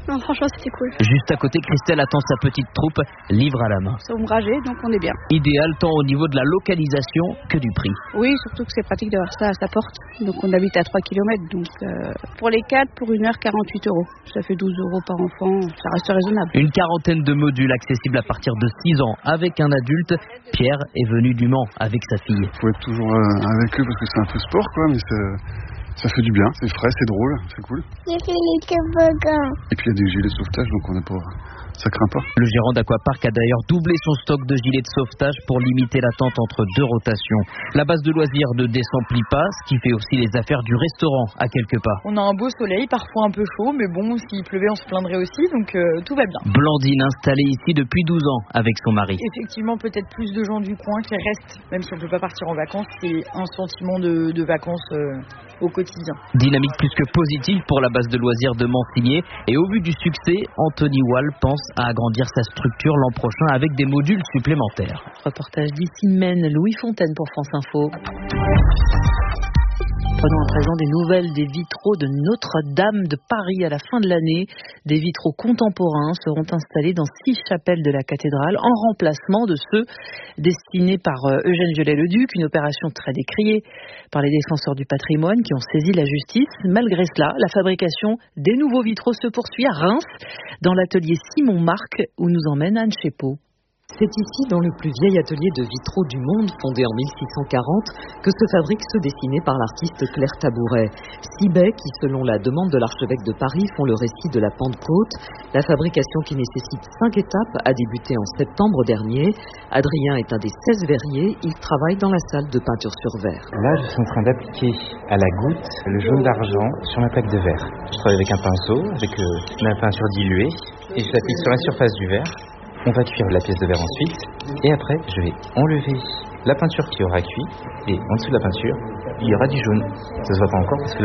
Non, franchement, c'était cool. Juste à côté, Christelle attend sa petite troupe, livre à la main. C'est ombragé, donc on est bien. Idéal tant au niveau de la localisation que du prix. Oui, surtout que c'est pratique d'avoir ça à sa porte. Donc on habite à trois kilomètres, donc euh, pour les quatre, pour une heure, quarante-huit euros. Ça fait douze euros par enfant, ça reste raisonnable. Une quarantaine de modules accessibles à partir de six ans avec un adulte. Pierre est venu du Mans avec sa fille. Il faut être toujours euh, avec eux parce que c'est un peu sport, quoi, mais ça fait du bien, c'est frais, c'est drôle, c'est cool. J'ai fait les toboggans. Et puis il y a des gilets de sauvetage, donc on est pas... ça craint pas. Le gérant d'Aquapark a d'ailleurs doublé son stock de gilets de sauvetage pour limiter l'attente entre deux rotations. La base de loisirs ne désemplit pas, ce qui fait aussi les affaires du restaurant à quelques pas. On a un beau soleil, parfois un peu chaud, mais bon, s'il pleuvait, on se plaindrait aussi, donc euh, tout va bien. Blandine installée ici depuis douze ans avec son mari. Effectivement, peut-être plus de gens du coin qui restent, même si on ne peut pas partir en vacances, c'est un sentiment de, de vacances euh, au quotidien. Dynamique plus que positive pour la base de loisirs de Mansigné, et au vu du succès, Anthony Wall pense à agrandir sa structure l'an prochain avec des modules supplémentaires. Reportage d'ici Maine, Louis Fontaine pour France Info. Prenons à présent des nouvelles des vitraux de Notre-Dame de Paris à la fin de l'année. Des vitraux contemporains seront installés dans six chapelles de la cathédrale en remplacement de ceux destinés par Eugène Viollet-le-Duc, une opération très décriée par les défenseurs du patrimoine qui ont saisi la justice. Malgré cela, la fabrication des nouveaux vitraux se poursuit à Reims, dans l'atelier Simon Marc, où nous emmène Anne Chépeau. C'est ici, dans le plus vieil atelier de vitraux du monde, fondé en mille six cent quarante, que se fabriquent ceux dessinés par l'artiste Claire Tabouret. Six baies qui, selon la demande de l'archevêque de Paris, font le récit de la Pentecôte. La fabrication, qui nécessite cinq étapes, a débuté en septembre dernier. Adrien est un des seize verriers. Il travaille dans la salle de peinture sur verre. Là, je suis en train d'appliquer à la goutte le jaune d'argent sur ma plaque de verre. Je travaille avec un pinceau, avec euh, ma peinture diluée, et je l'applique sur la surface du verre. On va cuire la pièce de verre ensuite, et après je vais enlever la peinture qui aura cuit, et en dessous de la peinture, il y aura du jaune. Ça se voit pas encore parce que